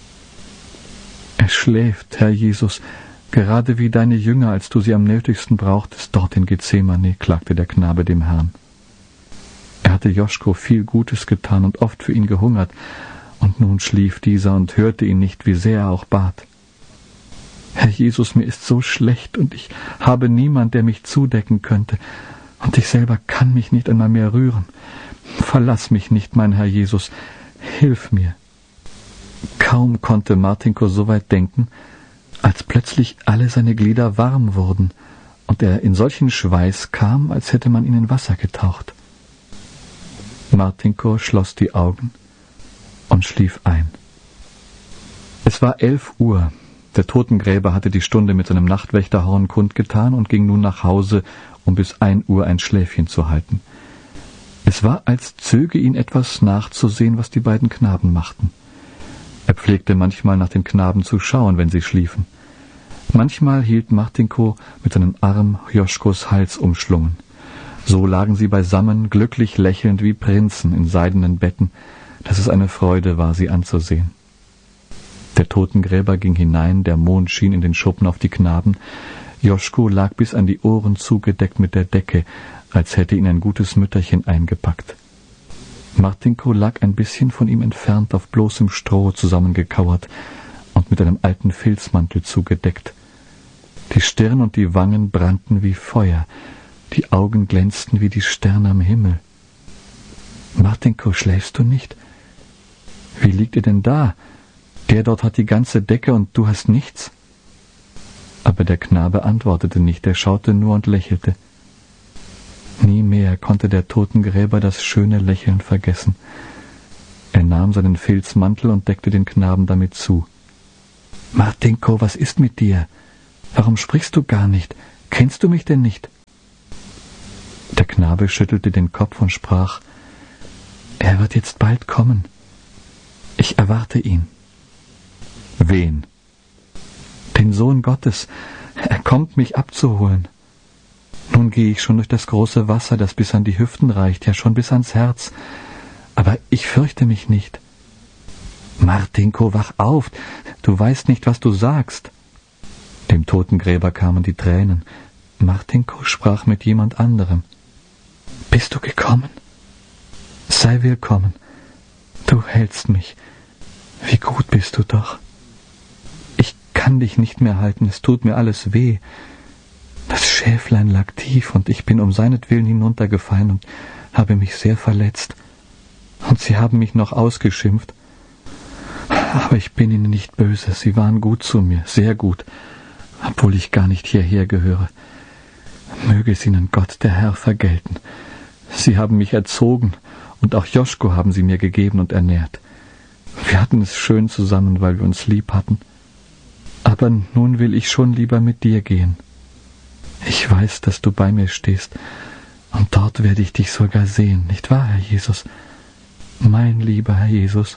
»Er schläft, Herr Jesus, gerade wie deine Jünger, als du sie am nötigsten brauchtest, dort in Gethsemane«, klagte der Knabe dem Herrn. Er hatte Joschko viel Gutes getan und oft für ihn gehungert, und nun schlief dieser und hörte ihn nicht, wie sehr er auch bat. »Herr Jesus, mir ist so schlecht, und ich habe niemand, der mich zudecken könnte, und ich selber kann mich nicht einmal mehr rühren. Verlass mich nicht, mein Herr Jesus, hilf mir.« Kaum konnte Martinko so weit denken, als plötzlich alle seine Glieder warm wurden und er in solchen Schweiß kam, als hätte man ihn in Wasser getaucht. Martinko schloss die Augen und schlief ein. Es war elf Uhr. Der Totengräber hatte die Stunde mit seinem Nachtwächterhorn kundgetan und ging nun nach Hause, um bis ein Uhr ein Schläfchen zu halten. Es war, als zöge ihn etwas nachzusehen, was die beiden Knaben machten. Er pflegte manchmal nach den Knaben zu schauen, wenn sie schliefen. Manchmal hielt Martinko mit seinem Arm Joschkos Hals umschlungen. So lagen sie beisammen, glücklich lächelnd wie Prinzen in seidenen Betten, dass es eine Freude war, sie anzusehen. Der Totengräber ging hinein, der Mond schien in den Schuppen auf die Knaben. Joschko lag bis an die Ohren zugedeckt mit der Decke, als hätte ihn ein gutes Mütterchen eingepackt. Martinko lag ein bisschen von ihm entfernt auf bloßem Stroh zusammengekauert und mit einem alten Filzmantel zugedeckt. Die Stirn und die Wangen brannten wie Feuer, die Augen glänzten wie die Sterne am Himmel. »Martinko, schläfst du nicht? Wie liegt ihr denn da? Der dort hat die ganze Decke und du hast nichts?« Aber der Knabe antwortete nicht, er schaute nur und lächelte. Nie mehr konnte der Totengräber das schöne Lächeln vergessen. Er nahm seinen Filzmantel und deckte den Knaben damit zu. »Martinko, was ist mit dir? Warum sprichst du gar nicht? Kennst du mich denn nicht?« Der Knabe schüttelte den Kopf und sprach, »Er wird jetzt bald kommen. Ich erwarte ihn.« »Wen?« »Den Sohn Gottes. Er kommt, mich abzuholen. Nun gehe ich schon durch das große Wasser, das bis an die Hüften reicht, ja schon bis ans Herz. Aber ich fürchte mich nicht.« »Martinko, wach auf! Du weißt nicht, was du sagst.« Dem Totengräber kamen die Tränen. Martinko sprach mit jemand anderem. »Bist du gekommen? Sei willkommen. Du hältst mich. Wie gut bist du doch. Ich kann dich nicht mehr halten, es tut mir alles weh. Das Schäflein lag tief, und ich bin um seinetwillen hinuntergefallen und habe mich sehr verletzt. Und sie haben mich noch ausgeschimpft. Aber ich bin ihnen nicht böse, sie waren gut zu mir, sehr gut, obwohl ich gar nicht hierher gehöre. Möge es ihnen Gott, der Herr, vergelten. Sie haben mich erzogen, und auch Joschko haben sie mir gegeben und ernährt. Wir hatten es schön zusammen, weil wir uns lieb hatten. Aber nun will ich schon lieber mit dir gehen. Ich weiß, dass du bei mir stehst, und dort werde ich dich sogar sehen, nicht wahr, Herr Jesus? Mein lieber Herr Jesus.«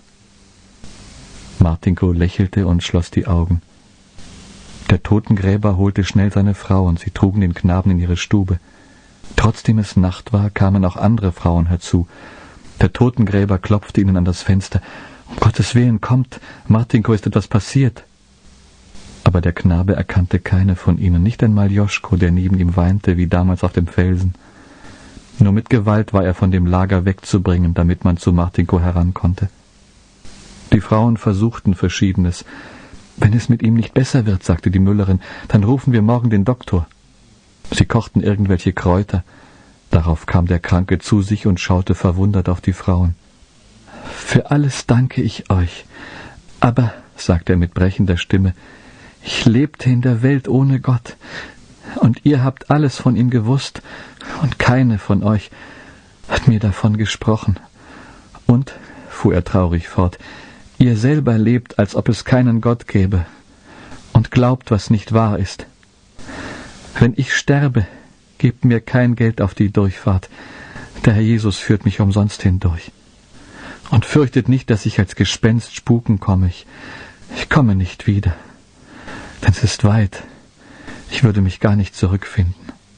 Martinko lächelte und schloss die Augen. Der Totengräber holte schnell seine Frau, und sie trugen den Knaben in ihre Stube. Trotzdem es Nacht war, kamen auch andere Frauen herzu. Der Totengräber klopfte ihnen an das Fenster. »Um Gottes Willen, kommt, Martinko, ist etwas passiert.« Aber der Knabe erkannte keine von ihnen, nicht einmal Joschko, der neben ihm weinte, wie damals auf dem Felsen. Nur mit Gewalt war er von dem Lager wegzubringen, damit man zu Martinko heran konnte. Die Frauen versuchten Verschiedenes. »Wenn es mit ihm nicht besser wird«, sagte die Müllerin, »dann rufen wir morgen den Doktor.« Sie kochten irgendwelche Kräuter. Darauf kam der Kranke zu sich und schaute verwundert auf die Frauen. »Für alles danke ich euch. Aber«, sagte er mit brechender Stimme, »ich lebte in der Welt ohne Gott. Und ihr habt alles von ihm gewusst, und keine von euch hat mir davon gesprochen. Und«, fuhr er traurig fort, »ihr selber lebt, als ob es keinen Gott gäbe, und glaubt, was nicht wahr ist. Wenn ich sterbe, gebt mir kein Geld auf die Durchfahrt. Der Herr Jesus führt mich umsonst hindurch. Und fürchtet nicht, dass ich als Gespenst spuken komme. Ich, ich komme nicht wieder, denn es ist weit. Ich würde mich gar nicht zurückfinden.«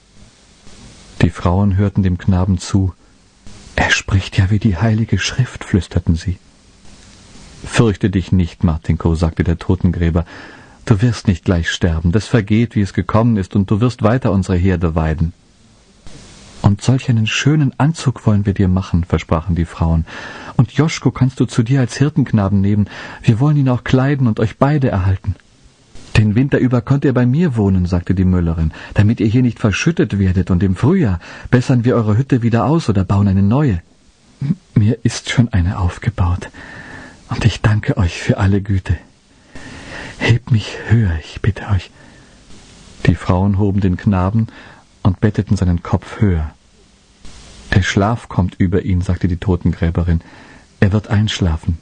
Die Frauen hörten dem Knaben zu. »Er spricht ja wie die Heilige Schrift«, flüsterten sie. »Fürchte dich nicht, Martinko«, sagte der Totengräber. »Du wirst nicht gleich sterben. Das vergeht, wie es gekommen ist, und du wirst weiter unsere Herde weiden.« »Und solch einen schönen Anzug wollen wir dir machen«, versprachen die Frauen. »Und Joschko kannst du zu dir als Hirtenknaben nehmen. Wir wollen ihn auch kleiden und euch beide erhalten.« »Den Winter über könnt ihr bei mir wohnen«, sagte die Müllerin, »damit ihr hier nicht verschüttet werdet, und im Frühjahr bessern wir eure Hütte wieder aus oder bauen eine neue.« »Mir ist schon eine aufgebaut, und ich danke euch für alle Güte. Hebt mich höher, ich bitte euch.« Die Frauen hoben den Knaben und betteten seinen Kopf höher. »Der Schlaf kommt über ihn«, sagte die Totengräberin. »Er wird einschlafen.«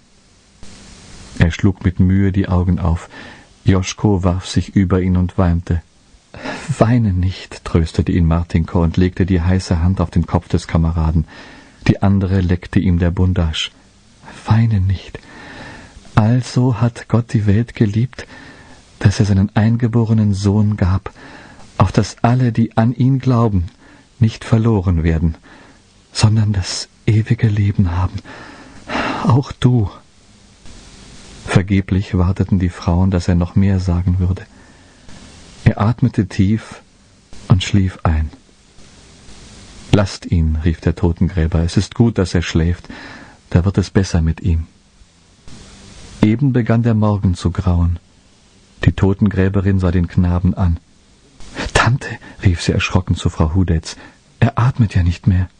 Er schlug mit Mühe die Augen auf. Joschko warf sich über ihn und weinte. »Weine nicht«, tröstete ihn Martinko und legte die heiße Hand auf den Kopf des Kameraden. Die andere leckte ihm der Bundasch. »Weine nicht. Also hat Gott die Welt geliebt, dass er seinen eingeborenen Sohn gab, auf dass alle, die an ihn glauben, nicht verloren werden, sondern das ewige Leben haben. Auch du.« Vergeblich warteten die Frauen, dass er noch mehr sagen würde. Er atmete tief und schlief ein. »Lasst ihn«, rief der Totengräber, »es ist gut, dass er schläft, da wird es besser mit ihm.« Eben begann der Morgen zu grauen. Die Totengräberin sah den Knaben an. »Tante«, rief sie erschrocken zu Frau Hudetz, »er atmet ja nicht mehr.«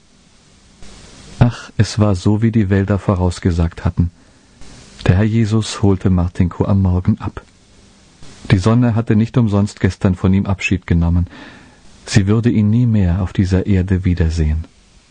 Ach, es war so, wie die Wälder vorausgesagt hatten. Der Herr Jesus holte Martinko am Morgen ab. Die Sonne hatte nicht umsonst gestern von ihm Abschied genommen. Sie würde ihn nie mehr auf dieser Erde wiedersehen.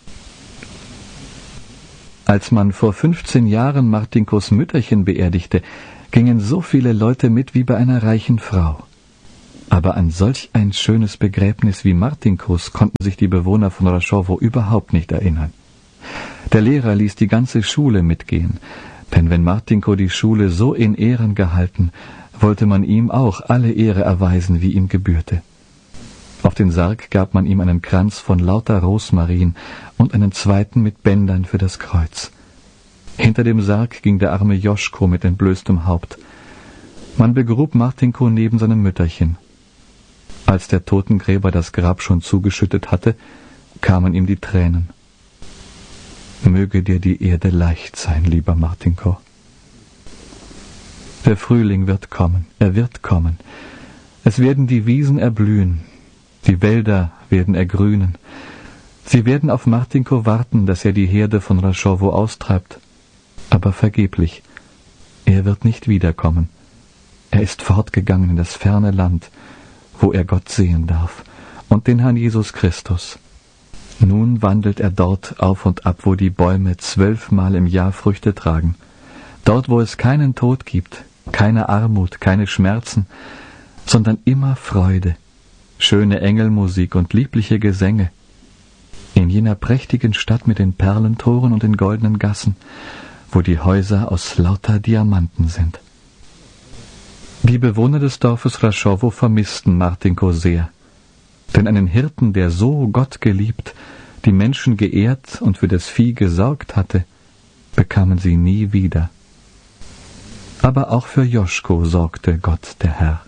Als man vor fünfzehn Jahren Martinkos Mütterchen beerdigte, gingen so viele Leute mit wie bei einer reichen Frau. Aber an solch ein schönes Begräbnis wie Martinkos konnten sich die Bewohner von Raschowo überhaupt nicht erinnern. Der Lehrer ließ die ganze Schule mitgehen, denn wenn Martinko die Schule so in Ehren gehalten, wollte man ihm auch alle Ehre erweisen, wie ihm gebührte. Auf den Sarg gab man ihm einen Kranz von lauter Rosmarin und einen zweiten mit Bändern für das Kreuz. Hinter dem Sarg ging der arme Joschko mit entblößtem Haupt. Man begrub Martinko neben seinem Mütterchen. Als der Totengräber das Grab schon zugeschüttet hatte, kamen ihm die Tränen. »Möge dir die Erde leicht sein, lieber Martinko. Der Frühling wird kommen, er wird kommen. Es werden die Wiesen erblühen, die Wälder werden ergrünen. Sie werden auf Martinko warten, dass er die Herde von Raschowo austreibt. Aber vergeblich, er wird nicht wiederkommen. Er ist fortgegangen in das ferne Land, wo er Gott sehen darf, und den Herrn Jesus Christus. Nun wandelt er dort auf und ab, wo die Bäume zwölfmal im Jahr Früchte tragen. Dort, wo es keinen Tod gibt, keine Armut, keine Schmerzen, sondern immer Freude, schöne Engelmusik und liebliche Gesänge. In jener prächtigen Stadt mit den Perlentoren und den goldenen Gassen, wo die Häuser aus lauter Diamanten sind. Die Bewohner des Dorfes Raschowo vermissten Martinko sehr. Denn einen Hirten, der so Gott geliebt, die Menschen geehrt und für das Vieh gesorgt hatte, bekamen sie nie wieder. Aber auch für Joschko sorgte Gott der Herr.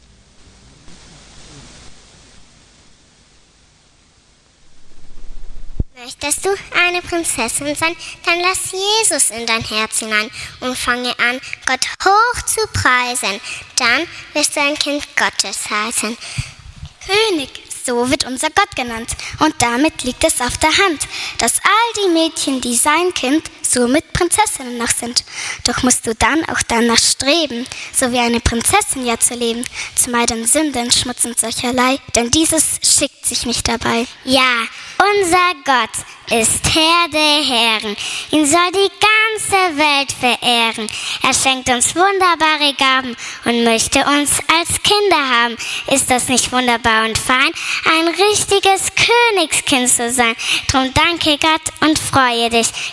Möchtest du eine Prinzessin sein, dann lass Jesus in dein Herz hinein und fange an, Gott hoch zu preisen. Dann wirst du ein Kind Gottes heißen. König, so wird unser Gott genannt. Und damit liegt es auf der Hand, dass all die Mädchen, die sein Kind, somit Prinzessinnen noch sind. Doch musst du dann auch danach streben, so wie eine Prinzessin ja zu leben, zu meiden Sünden, Schmutz und solcherlei, denn dieses schickt sich nicht dabei. Ja, unser Gott ist Herr der Herren. Ihn soll die ganze Welt verehren. Er schenkt uns wunderbare Gaben und möchte uns als Kinder haben. Ist das nicht wunderbar und fein, ein richtiges Königskind zu sein? Drum danke Gott und freue dich.